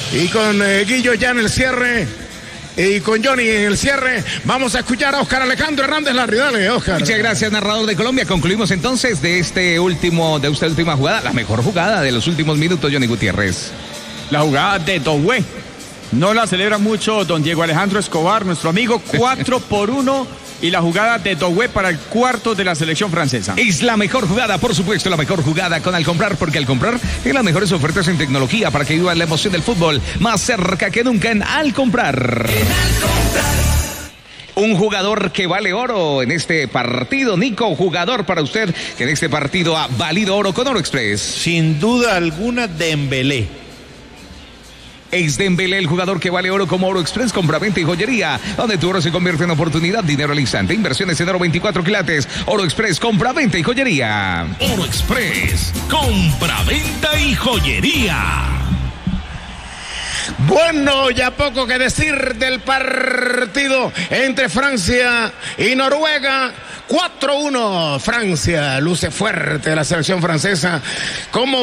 S1: Y con eh, Guillo ya en el cierre. Y con Johnny en el cierre, vamos a escuchar a Oscar Alejandro Hernández Larry. Dale, Oscar.
S4: Muchas gracias, narrador de Colombia. Concluimos entonces de este último, de esta última jugada, la mejor jugada de los últimos minutos, Johnny Gutiérrez.
S2: La jugada de Doué. No la celebra mucho don Diego Alejandro Escobar, nuestro amigo, cuatro por uno. Y la jugada de Doué para el cuarto de la selección francesa.
S4: Es la mejor jugada, por supuesto, la mejor jugada con Al Comprar, porque Al Comprar es las mejores ofertas en tecnología para que vivan la emoción del fútbol más cerca que nunca en Al Comprar. Un jugador que vale oro en este partido, Nico, jugador para usted que en este partido ha valido oro con Oro Express.
S3: Sin duda alguna, Dembélé.
S4: Ex Dembélé, el jugador que vale oro como Oro Express, compra-venta y joyería, donde tu oro se convierte en oportunidad, dinero al instante, inversiones en oro veinticuatro quilates, Oro Express, compra-venta y joyería.
S5: Oro Express, compra-venta y joyería.
S1: Bueno, ya poco que decir del partido entre Francia y Noruega. cuatro uno, Francia luce fuerte la selección francesa. ¿Cómo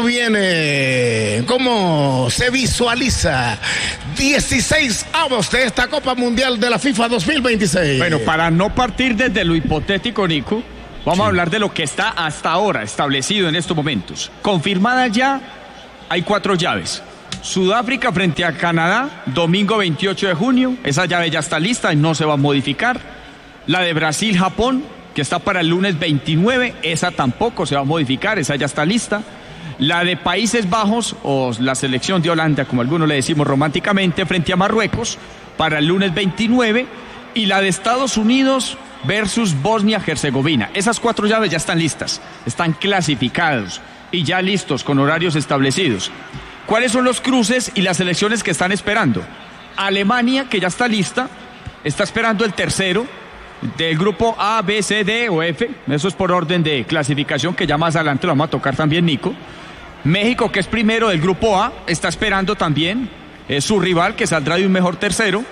S1: viene? ¿Cómo se visualiza? dieciséis avos de esta Copa Mundial de la FIFA dos mil veintiséis.
S2: Bueno, para no partir desde lo hipotético, Nico, vamos sí. a hablar de lo que está hasta ahora establecido en estos momentos. Confirmada ya, hay cuatro llaves. Sudáfrica frente a Canadá, domingo veintiocho de junio. Esa llave ya está lista y no se va a modificar. La de Brasil-Japón, que está para el lunes veintinueve, esa tampoco se va a modificar, esa ya está lista. La de Países Bajos, o la selección de Holanda, como algunos le decimos románticamente, frente a Marruecos, para el lunes veintinueve. Y la de Estados Unidos versus Bosnia-Herzegovina. Esas cuatro llaves ya están listas, están clasificados y ya listos con horarios establecidos. ¿Cuáles son los cruces y las selecciones que están esperando? Alemania, que ya está lista, está esperando el tercero del grupo A, B, C, D o F. Eso es por orden de clasificación, que ya más adelante lo vamos a tocar también, Nico. México, que es primero del grupo A, está esperando también eh, su rival, que saldrá de un mejor tercero.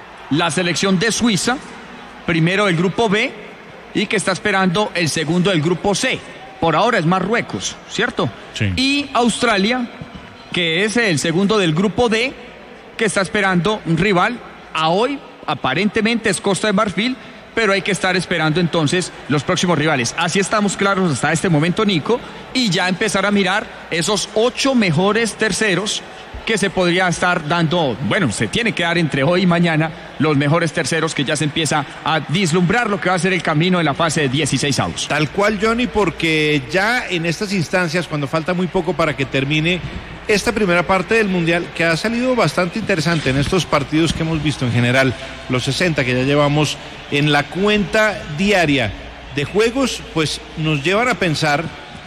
S2: La selección de Suiza, primero del grupo B, y que está esperando el segundo del grupo C. Por ahora es Marruecos, ¿cierto?
S3: Sí.
S2: Y Australia, que es el segundo del grupo D, que está esperando un rival. A hoy, aparentemente, es Costa de Marfil, pero hay que estar esperando entonces los próximos rivales. Así estamos claros hasta este momento, Nico, y ya empezar a mirar esos ocho mejores terceros que se podría estar dando, bueno, se tiene que dar entre hoy y mañana los mejores terceros, que ya se empieza a vislumbrar lo que va a ser el camino en la fase de dieciséis avos.
S3: Tal cual, Johnny, porque ya en estas instancias, cuando falta muy poco para que termine esta primera parte del Mundial, que ha salido bastante interesante en estos partidos que hemos visto en general, los sesenta que ya llevamos en la cuenta diaria de juegos, pues nos llevan a pensar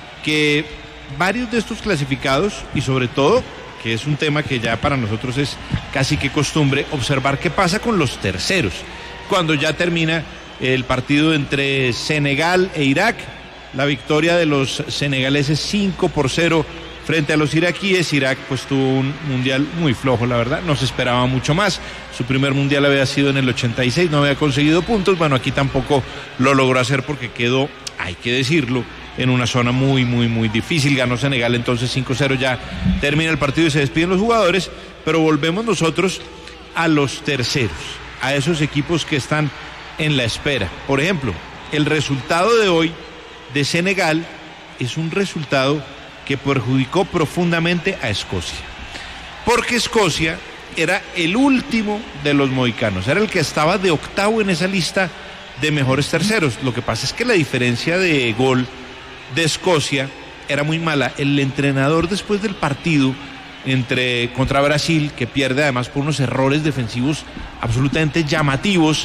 S3: que varios de estos clasificados, y sobre todo, que es un tema que ya para nosotros es casi que costumbre, observar qué pasa con los terceros, cuando ya termina el partido entre Senegal e Irak, la victoria de los senegaleses cinco por cero frente a los iraquíes. Irak pues tuvo un mundial muy flojo, la verdad, no se esperaba mucho más. Su primer mundial había sido en el ochenta y seis, no había conseguido puntos. Bueno, aquí tampoco lo logró hacer porque quedó, hay que decirlo, en una zona muy, muy, muy difícil. Ganó Senegal entonces cinco cero, ya termina el partido y se despiden los jugadores, pero volvemos nosotros a los terceros, a esos equipos que están en la espera. Por ejemplo, el resultado de hoy de Senegal es un resultado que perjudicó profundamente a Escocia, porque Escocia era el último de los mohicanos, era el que estaba de octavo en esa lista de mejores terceros. Lo que pasa es que la diferencia de gol de Escocia era muy mala. El entrenador, después del partido entre contra Brasil, que pierde además por unos errores defensivos absolutamente llamativos,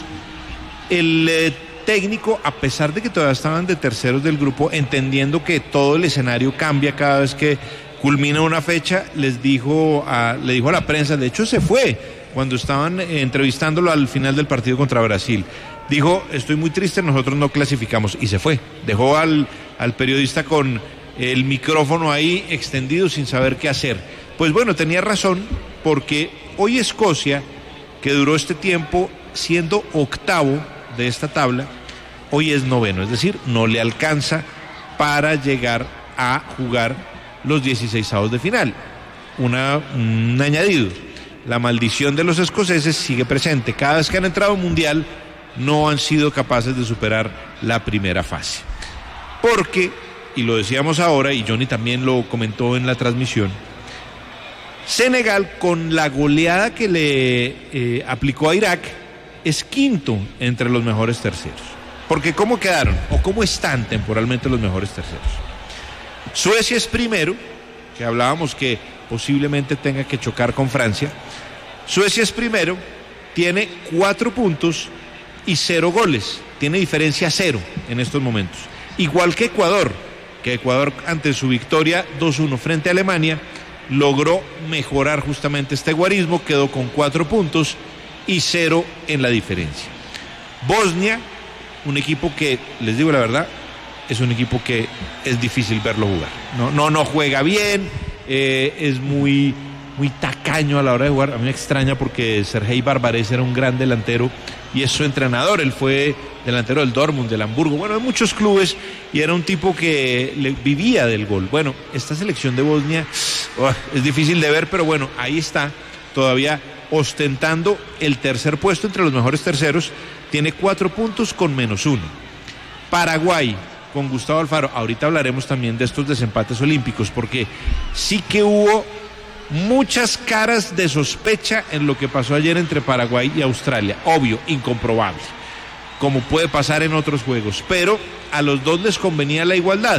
S3: el eh, técnico, a pesar de que todavía estaban de terceros del grupo, entendiendo que todo el escenario cambia cada vez que culmina una fecha, les dijo a, le dijo a la prensa, de hecho se fue cuando estaban eh, entrevistándolo al final del partido contra Brasil, dijo: estoy muy triste, nosotros no clasificamos, y se fue. Dejó al, al periodista con el micrófono ahí extendido sin saber qué hacer. Pues bueno, tenía razón, porque hoy Escocia, que duró este tiempo siendo octavo de esta tabla, hoy es noveno, es decir, no le alcanza para llegar a jugar los dieciseisavos de final. Una, un añadido. la maldición de los escoceses sigue presente. Cada vez que han entrado a un mundial no han sido capaces de superar la primera fase. Porque, y lo decíamos ahora, y Johnny también lo comentó en la transmisión, Senegal, con la goleada que le eh, aplicó a Irak, es quinto entre los mejores terceros. Porque ¿cómo quedaron? ¿O cómo están temporalmente los mejores terceros? Suecia es primero, que hablábamos que posiblemente tenga que chocar con Francia. Suecia es primero, tiene cuatro puntos y cero goles, tiene diferencia cero en estos momentos, igual que Ecuador, que Ecuador ante su victoria dos uno frente a Alemania logró mejorar justamente este guarismo, quedó con cuatro puntos y cero en la diferencia. Bosnia, un equipo que, les digo la verdad, es un equipo que es difícil verlo jugar, no, no, no juega bien, eh, es muy... muy tacaño a la hora de jugar. A mí me extraña porque Sergei Barbarez era un gran delantero y es su entrenador. Él fue delantero del Dortmund, del Hamburgo, bueno, de muchos clubes, y era un tipo que le vivía del gol. Bueno, esta selección de Bosnia oh, es difícil de ver, pero bueno, ahí está, todavía ostentando el tercer puesto entre los mejores terceros. Tiene cuatro puntos con menos uno. Paraguay, con Gustavo Alfaro, ahorita hablaremos también de estos desempates olímpicos, porque sí que hubo muchas caras de sospecha en lo que pasó ayer entre Paraguay y Australia, obvio, incomprobable, como puede pasar en otros juegos, pero a los dos les convenía la igualdad.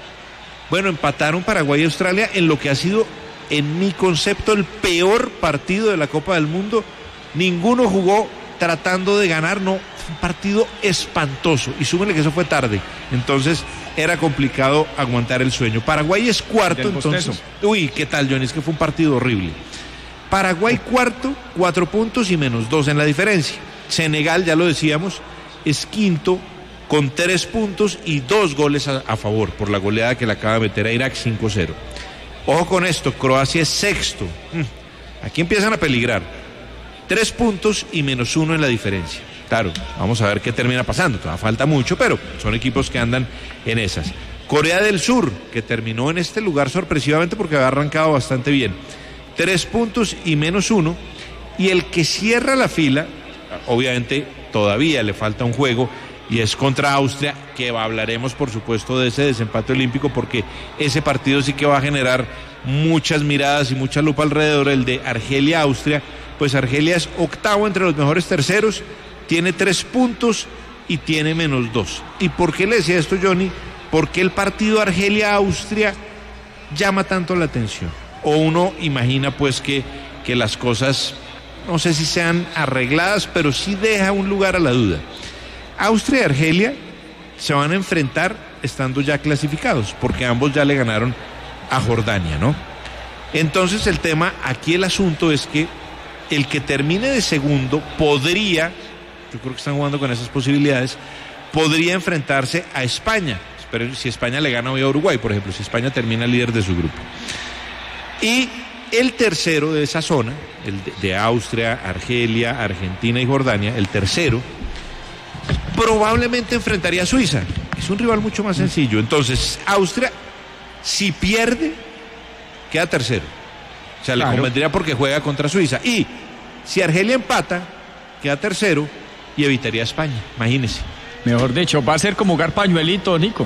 S3: Bueno, empataron Paraguay y Australia en lo que ha sido, en mi concepto, el peor partido de la Copa del Mundo. Ninguno jugó tratando de ganar, no, fue un partido espantoso, y súmenle que eso fue tarde, entonces era complicado aguantar el sueño. Paraguay es cuarto, entonces. Uy, ¿qué tal, Johnny? Es que fue un partido horrible. Paraguay cuarto, cuatro puntos y menos dos en la diferencia. Senegal, ya lo decíamos, es quinto con tres puntos y dos goles a, a favor por la goleada que le acaba de meter a Irak cinco cero. Ojo con esto, Croacia es sexto. Aquí empiezan a peligrar. Tres puntos y menos uno en la diferencia. Claro, vamos a ver qué termina pasando, todavía falta mucho, pero son equipos que andan en esas. Corea del Sur, que terminó en este lugar sorpresivamente porque había arrancado bastante bien. Tres puntos y menos uno, y el que cierra la fila, obviamente todavía le falta un juego, y es contra Austria, que hablaremos por supuesto de ese desempate olímpico, porque ese partido sí que va a generar muchas miradas y mucha lupa alrededor, el de Argelia-Austria. Pues Argelia es octavo entre los mejores terceros, tiene tres puntos y tiene menos dos. ¿Y por qué le decía esto, Johnny? Porque el partido Argelia-Austria llama tanto la atención. O uno imagina pues que, que las cosas, no sé si sean arregladas, pero sí deja un lugar a la duda. Austria y Argelia se van a enfrentar estando ya clasificados, porque ambos ya le ganaron a Jordania, ¿no? Entonces el tema, aquí el asunto es que el que termine de segundo podría, yo creo que están jugando con esas posibilidades, podría enfrentarse a España. Pero si España le gana hoy a Uruguay, por ejemplo, si España termina líder de su grupo. Y el tercero de esa zona, el de, de Austria, Argelia, Argentina y Jordania, el tercero, probablemente enfrentaría a Suiza. Es un rival mucho más sencillo. Entonces, Austria, si pierde, queda tercero. O sea, claro, le convendría porque juega contra Suiza. Y si Argelia empata, queda tercero y evitaría a España. Imagínese.
S2: Mejor dicho, va a ser como jugar pañuelito, Nico.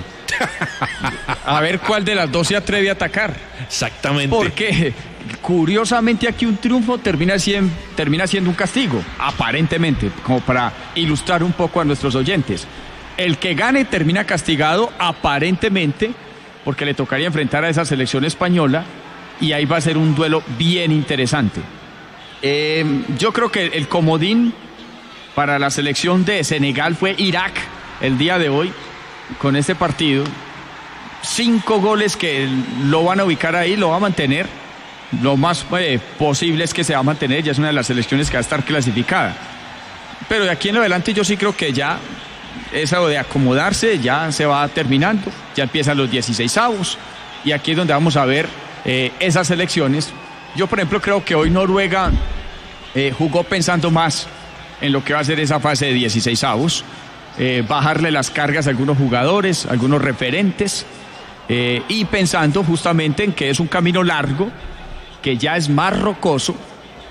S2: A ver cuál de las dos se atreve a atacar.
S3: Exactamente.
S2: Porque curiosamente aquí un triunfo termina siendo, termina siendo un castigo, aparentemente, como para ilustrar un poco a nuestros oyentes. El que gane termina castigado aparentemente porque le tocaría enfrentar a esa selección española, y ahí va a ser un duelo bien interesante. Eh, yo creo que el comodín para la selección de Senegal fue Irak el día de hoy, con este partido. Cinco goles que lo van a ubicar ahí, lo va a mantener. Lo más eh, posible es que se va a mantener, ya es una de las selecciones que va a estar clasificada. Pero de aquí en adelante yo sí creo que ya eso de acomodarse ya se va terminando, ya empiezan los dieciseisavos, y aquí es donde vamos a ver eh, esas selecciones. Yo, por ejemplo, creo que hoy Noruega eh, jugó pensando más en lo que va a ser esa fase de dieciseisavos, eh, bajarle las cargas a algunos jugadores, algunos referentes, eh, y pensando justamente en que es un camino largo, que ya es más rocoso,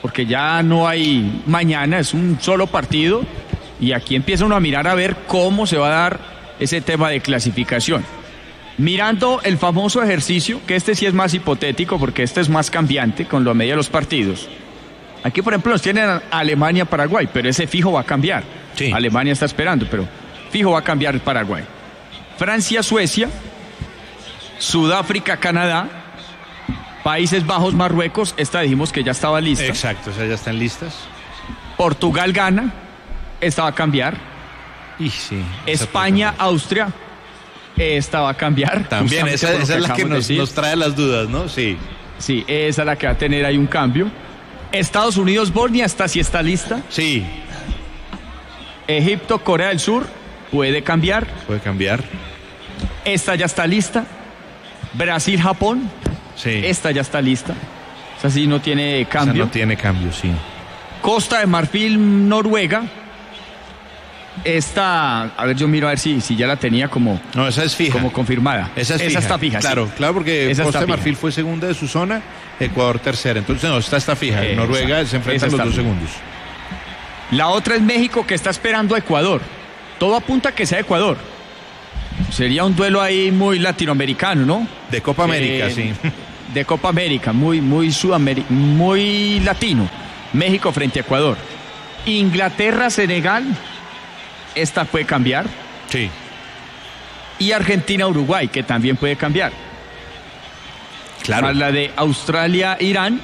S2: porque ya no hay mañana, es un solo partido y aquí empieza uno a mirar a ver cómo se va a dar ese tema de clasificación. Mirando el famoso ejercicio, que este sí es más hipotético porque este es más cambiante con lo a medida de los partidos. Aquí, por ejemplo, nos tienen Alemania-Paraguay, pero ese fijo va a cambiar. Sí. Alemania está esperando, pero fijo va a cambiar el Paraguay. Francia-Suecia, Sudáfrica-Canadá, Países Bajos-Marruecos, esta dijimos que ya estaba lista.
S3: Exacto, o sea, ya están listas.
S2: Portugal-Ghana, esta va a cambiar.
S3: Y sí.
S2: España-Austria, esta va a cambiar.
S3: También, esa, esa es la que nos, nos trae las dudas, ¿no? Sí.
S2: Sí, esa es la que va a tener ahí un cambio. Estados Unidos-Bosnia, esta sí está lista.
S3: Sí.
S2: Egipto-Corea del Sur, puede cambiar.
S3: Puede cambiar.
S2: Esta ya está lista. Brasil-Japón,
S3: sí.
S2: Esta ya está lista. Esa sí no tiene cambio.
S3: Esa no tiene cambio, sí.
S2: Costa de Marfil-Noruega. Esta, a ver, yo miro a ver si, si ya la tenía como...
S3: No, esa es fija.
S2: Como confirmada.
S3: Esa es fija.
S2: Esa está fija,
S3: Claro,
S2: sí.
S3: claro, porque
S2: esa
S3: Costa de Marfil fue segunda de su zona, Ecuador tercera. Entonces, no, esta está fija. Eh, Noruega esa, se enfrentan los dos fija. segundos.
S2: La otra es México, que está esperando a Ecuador. Todo apunta a que sea Ecuador. Sería un duelo ahí muy latinoamericano, ¿no?
S3: De Copa América, eh, sí.
S2: De Copa América, muy, muy Sudamérica, muy latino. México frente a Ecuador. Inglaterra-Senegal, esta puede cambiar.
S3: Sí.
S2: Y Argentina-Uruguay, que también puede cambiar.
S3: Claro.
S2: Más la de Australia-Irán,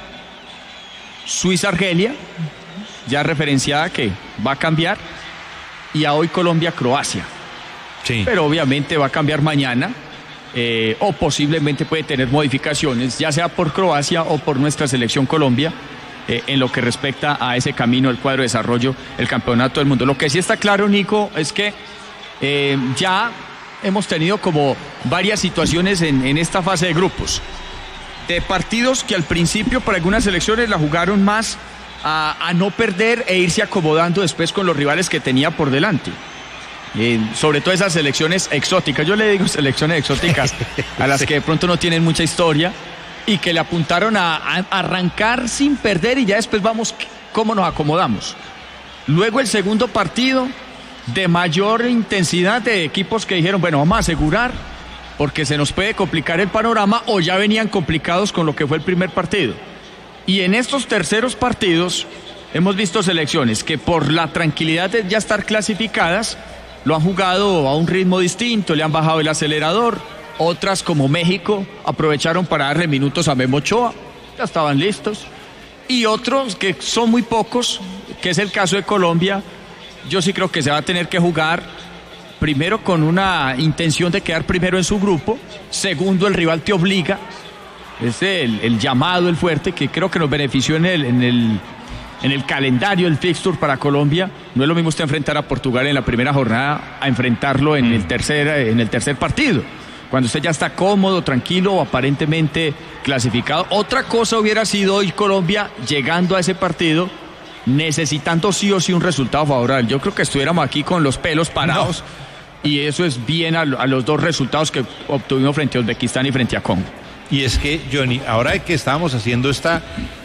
S2: Suiza-Argelia, ya referenciada que va a cambiar. Y a hoy Colombia-Croacia.
S3: Sí.
S2: Pero obviamente va a cambiar mañana. Eh, o posiblemente puede tener modificaciones, ya sea por Croacia o por nuestra selección Colombia, eh, en lo que respecta a ese camino del cuadro de desarrollo, el campeonato del mundo. Lo que sí está claro, Nico, es que eh, ya hemos tenido como varias situaciones en, en esta fase de grupos, de partidos que al principio para algunas selecciones la jugaron más a, a no perder e irse acomodando después con los rivales que tenía por delante. Eh, sobre todo esas selecciones exóticas, yo le digo selecciones exóticas a las que de pronto no tienen mucha historia y que le apuntaron a, a arrancar sin perder y ya después vamos cómo nos acomodamos. Luego el segundo partido de mayor intensidad de equipos que dijeron, bueno, vamos a asegurar porque se nos puede complicar el panorama, o ya venían complicados con lo que fue el primer partido. Y en estos terceros partidos hemos visto selecciones que por la tranquilidad de ya estar clasificadas lo han jugado a un ritmo distinto, le han bajado el acelerador. Otras, como México, aprovecharon para darle minutos a Memo Ochoa, ya estaban listos. Y otros, que son muy pocos, que es el caso de Colombia, yo sí creo que se va a tener que jugar primero con una intención de quedar primero en su grupo, segundo, el rival te obliga, es el, el llamado, el fuerte, que creo que nos benefició en el... En el En el calendario del fixture para Colombia. No es lo mismo usted enfrentar a Portugal en la primera jornada a enfrentarlo en, mm. el, tercer, en el tercer partido, cuando usted ya está cómodo, tranquilo o aparentemente clasificado. Otra cosa hubiera sido hoy Colombia llegando a ese partido necesitando sí o sí un resultado favorable. Yo creo que estuviéramos aquí con los pelos parados, no. Y eso es bien a, a los dos resultados que obtuvimos frente a Uzbekistán y frente a Congo.
S3: Y es que, Johnny, ahora que estábamos haciendo esta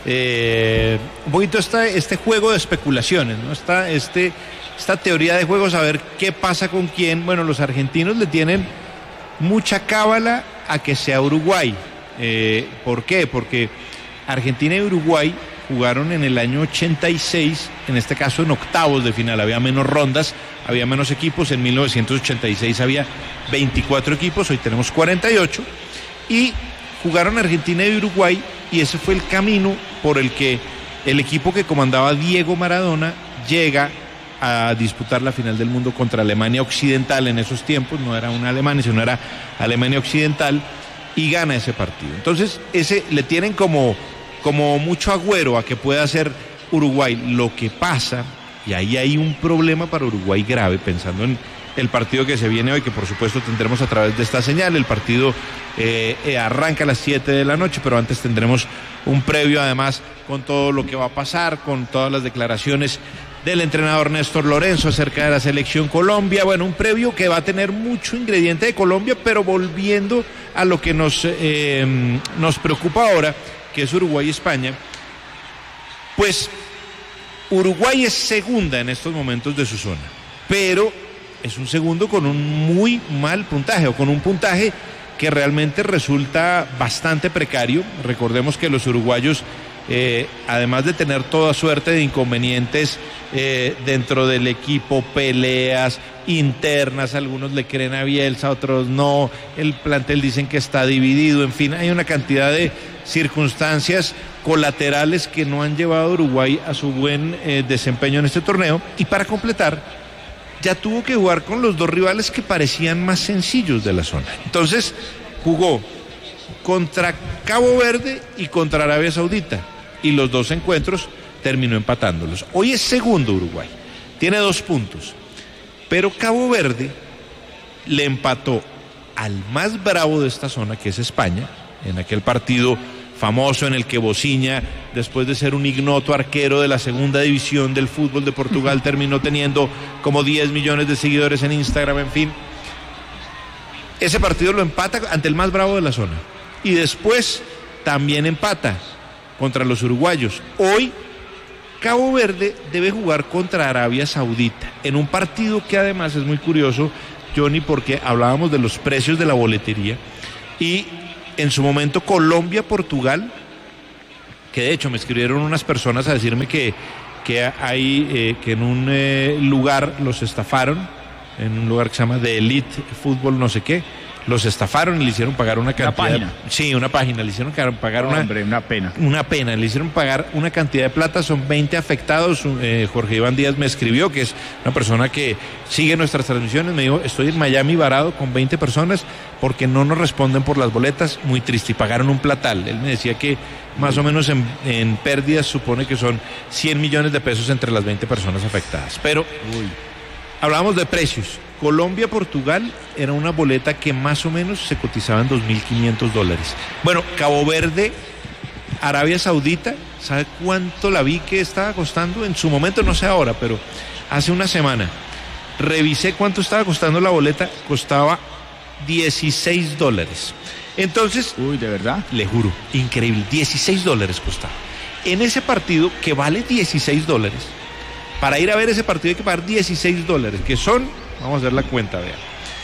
S3: eh, un poquito esta, este juego de especulaciones, ¿no? Esta, este, esta teoría de juego, saber qué pasa con quién. Bueno, los argentinos le tienen mucha cábala a que sea Uruguay. Eh, ¿Por qué? Porque Argentina y Uruguay jugaron en el año ochenta y seis, en este caso en octavos de final, había menos rondas, había menos equipos. En mil novecientos ochenta y seis había veinticuatro equipos, hoy tenemos cuarenta y ocho, y jugaron Argentina y Uruguay, y ese fue el camino por el que el equipo que comandaba Diego Maradona llega a disputar la final del mundo contra Alemania Occidental. En esos tiempos no era una Alemania, sino era Alemania Occidental, y gana ese partido. Entonces ese le tienen como, como mucho agüero a que pueda ser Uruguay. Lo que pasa, y ahí hay un problema para Uruguay grave, pensando en el partido que se viene hoy, que por supuesto tendremos a través de esta señal. El partido eh, eh, arranca a las siete de la noche, pero antes tendremos un previo, además, con todo lo que va a pasar, con todas las declaraciones del entrenador Néstor Lorenzo acerca de la selección Colombia. Bueno, un previo que va a tener mucho ingrediente de Colombia, pero volviendo a lo que nos, eh, nos preocupa ahora, que es Uruguay y España. Pues Pues Uruguay es segunda en estos momentos de su zona, pero es un segundo con un muy mal puntaje, o con un puntaje que realmente resulta bastante precario. Recordemos que los uruguayos, eh, además de tener toda suerte de inconvenientes eh, dentro del equipo, peleas internas, algunos le creen a Bielsa, otros no, el plantel dicen que está dividido, en fin, hay una cantidad de circunstancias colaterales que no han llevado a Uruguay a su buen eh, desempeño en este torneo, y para completar, ya tuvo que jugar con los dos rivales que parecían más sencillos de la zona. Entonces, jugó contra Cabo Verde y contra Arabia Saudita, y los dos encuentros terminó empatándolos. Hoy es segundo Uruguay, tiene dos puntos, pero Cabo Verde le empató al más bravo de esta zona, que es España, en aquel partido famoso en el que Bociña, después de ser un ignoto arquero de la segunda división del fútbol de Portugal, terminó teniendo como diez millones de seguidores en Instagram, en fin. Ese partido lo empata ante el más bravo de la zona. Y después también empata contra los uruguayos. Hoy Cabo Verde debe jugar contra Arabia Saudita, en un partido que además es muy curioso, Johnny, porque hablábamos de los precios de la boletería, y en su momento Colombia-Portugal, que de hecho me escribieron unas personas a decirme que, que hay, eh, que en un eh, lugar los estafaron, en un lugar que se llama The Elite Fútbol no sé qué, los estafaron y le hicieron pagar una cantidad.
S2: Una página.
S3: Sí, una página, le hicieron pagar una.
S2: Hombre, una pena.
S3: Una pena, le hicieron pagar una cantidad de plata, son veinte afectados. Eh, Jorge Iván Díaz me escribió, que es una persona que sigue nuestras transmisiones, me dijo, estoy en Miami varado con veinte personas porque no nos responden por las boletas, muy triste, y pagaron un platal. Él me decía que más o menos en, en pérdidas supone que son cien millones de pesos entre las veinte personas afectadas. Pero uy, hablábamos de precios. Colombia-Portugal era una boleta que más o menos se cotizaba en dos mil quinientos dólares. Bueno, Cabo Verde, Arabia Saudita, ¿sabe cuánto la vi que estaba costando? En su momento, no sé ahora, pero hace una semana revisé cuánto estaba costando la boleta, costaba dieciséis dólares. Entonces,
S2: uy, ¿de verdad?
S3: Le juro, increíble, dieciséis dólares costaba. En ese partido que vale dieciséis dólares, para ir a ver ese partido hay que pagar dieciséis dólares, que son, vamos a hacer la cuenta, vean,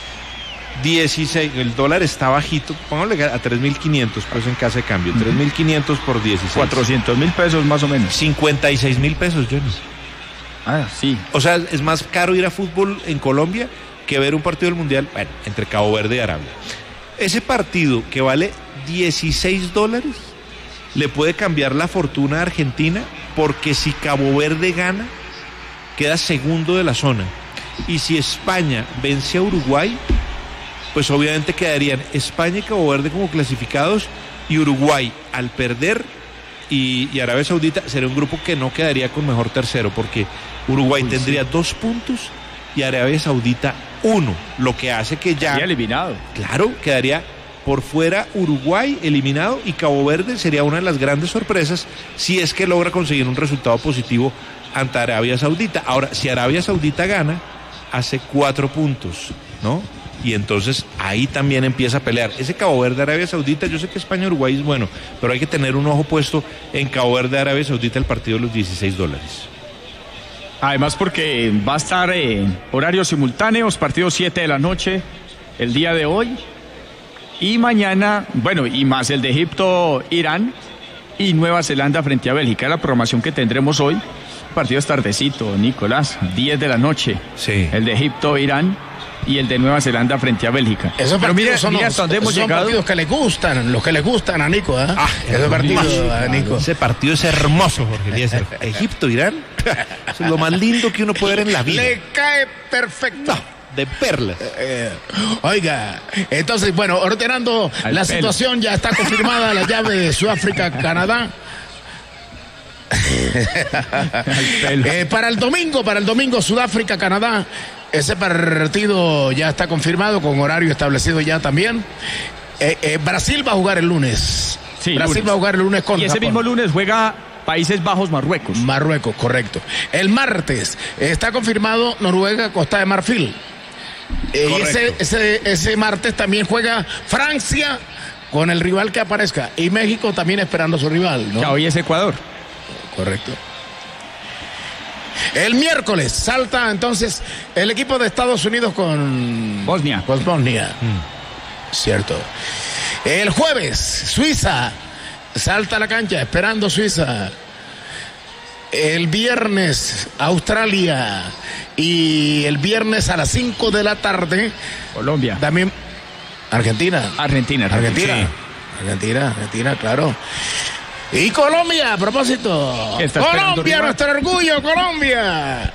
S3: dieciséis, el dólar está bajito, póngale a tres mil quinientos, pues en casa de cambio, tres mil quinientos por dieciséis.
S2: cuatrocientos mil pesos más o menos.
S3: cincuenta y seis mil pesos, Johnny.
S2: Ah, sí.
S3: O sea, es más caro ir a fútbol en Colombia que ver un partido del Mundial, bueno, entre Cabo Verde y Arabia. Ese partido que vale dieciséis dólares le puede cambiar la fortuna a Argentina, porque si Cabo Verde gana, queda segundo de la zona. Y si España vence a Uruguay, pues obviamente quedarían España y Cabo Verde como clasificados, y Uruguay al perder y, y Arabia Saudita sería un grupo que no quedaría con mejor tercero, porque Uruguay Uy, tendría sí. dos puntos y Arabia Saudita uno, lo que hace que ya...
S2: Sería eliminado.
S3: Claro, quedaría por fuera Uruguay eliminado, y Cabo Verde sería una de las grandes sorpresas si es que logra conseguir un resultado positivo ante Arabia Saudita. Ahora, si Arabia Saudita gana, hace cuatro puntos, ¿no? Y entonces ahí también empieza a pelear. Ese Cabo Verde, Arabia Saudita, yo sé que España, Uruguay es bueno, pero hay que tener un ojo puesto en Cabo Verde, Arabia Saudita, el partido de los dieciséis dólares.
S2: Además porque va a estar en horarios simultáneos, partido siete de la noche, el día de hoy, y mañana, bueno, y más el de Egipto, Irán, y Nueva Zelanda frente a Bélgica, la programación que tendremos hoy. Partido es tardecito, Nicolás, diez de la noche.
S3: Sí.
S2: El de Egipto, Irán, y el de Nueva Zelanda frente a Bélgica.
S1: Esos
S2: Pero mira,
S1: son,
S2: mira
S1: los,
S2: hemos
S1: son
S2: llegado.
S1: partidos que le gustan, los que le gustan a Nico, ¿eh?
S3: Ah,
S1: ese partido a Nico.
S3: Ese partido es hermoso, Jorge Eliezer. Egipto, Irán, eso es lo más lindo que uno puede ver en la vida.
S1: Le cae perfecto.
S3: No, de perlas.
S1: Eh, oiga, entonces, bueno, ordenando Al la pelo. situación, ya está confirmada la llave de Sudáfrica-Canadá. eh, para el domingo, para el domingo, Sudáfrica-Canadá. Ese partido ya está confirmado, con horario establecido ya también. Eh, eh, Brasil va a jugar el lunes.
S2: Sí,
S1: Brasil
S2: lunes.
S1: va a jugar el lunes con
S2: Y ese
S1: Japón.
S2: mismo lunes juega Países Bajos, Marruecos.
S1: Marruecos, correcto. El martes está confirmado Noruega, Costa de Marfil. Eh, y ese, ese, ese martes también juega Francia con el rival que aparezca. Y México también esperando a su rival, ¿no?
S2: Ya hoy es Ecuador.
S1: Correcto. El miércoles salta entonces el equipo de Estados Unidos con
S2: Bosnia.
S1: Con Bosnia. Mm. Cierto. El jueves, Suiza salta a la cancha esperando Suiza. El viernes, Australia. Y el viernes a las cinco de la tarde,
S2: Colombia.
S1: También Argentina.
S2: Argentina.
S1: Argentina. Argentina, sí. Argentina, Argentina, claro. Y Colombia, a propósito. Colombia, nuestro orgullo, Colombia.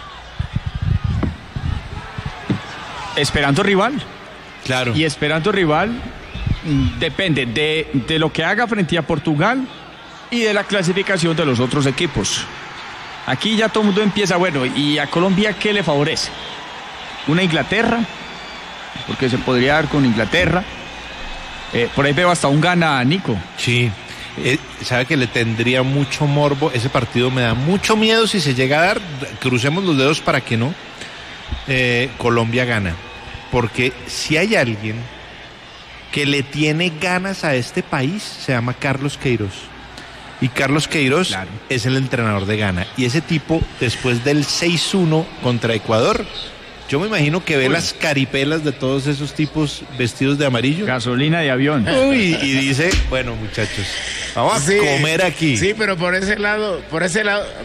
S2: Esperando rival.
S3: Claro.
S2: Y esperando rival depende de, de lo que haga frente a Portugal y de la clasificación de los otros equipos. Aquí ya todo el mundo empieza, bueno, ¿y a Colombia qué le favorece? ¿Una Inglaterra? Porque se podría dar con Inglaterra. Eh, por ahí veo hasta un gana, Nico.
S3: Sí. Eh, sabe que le tendría mucho morbo. Ese partido me da mucho miedo si se llega a dar. Crucemos los dedos para que no. Eh, Colombia gana. Porque si hay alguien que le tiene ganas a este país, se llama Carlos Queiroz. Y Carlos Queiroz claro. es el entrenador de Ghana. Y ese tipo, después del seis uno contra Ecuador, yo me imagino que ve Uy. las caripelas de todos esos tipos vestidos de amarillo.
S2: Gasolina de avión.
S3: Uy, y dice, bueno, muchachos, vamos sí, a comer aquí.
S1: Sí, pero por ese lado, por ese lado,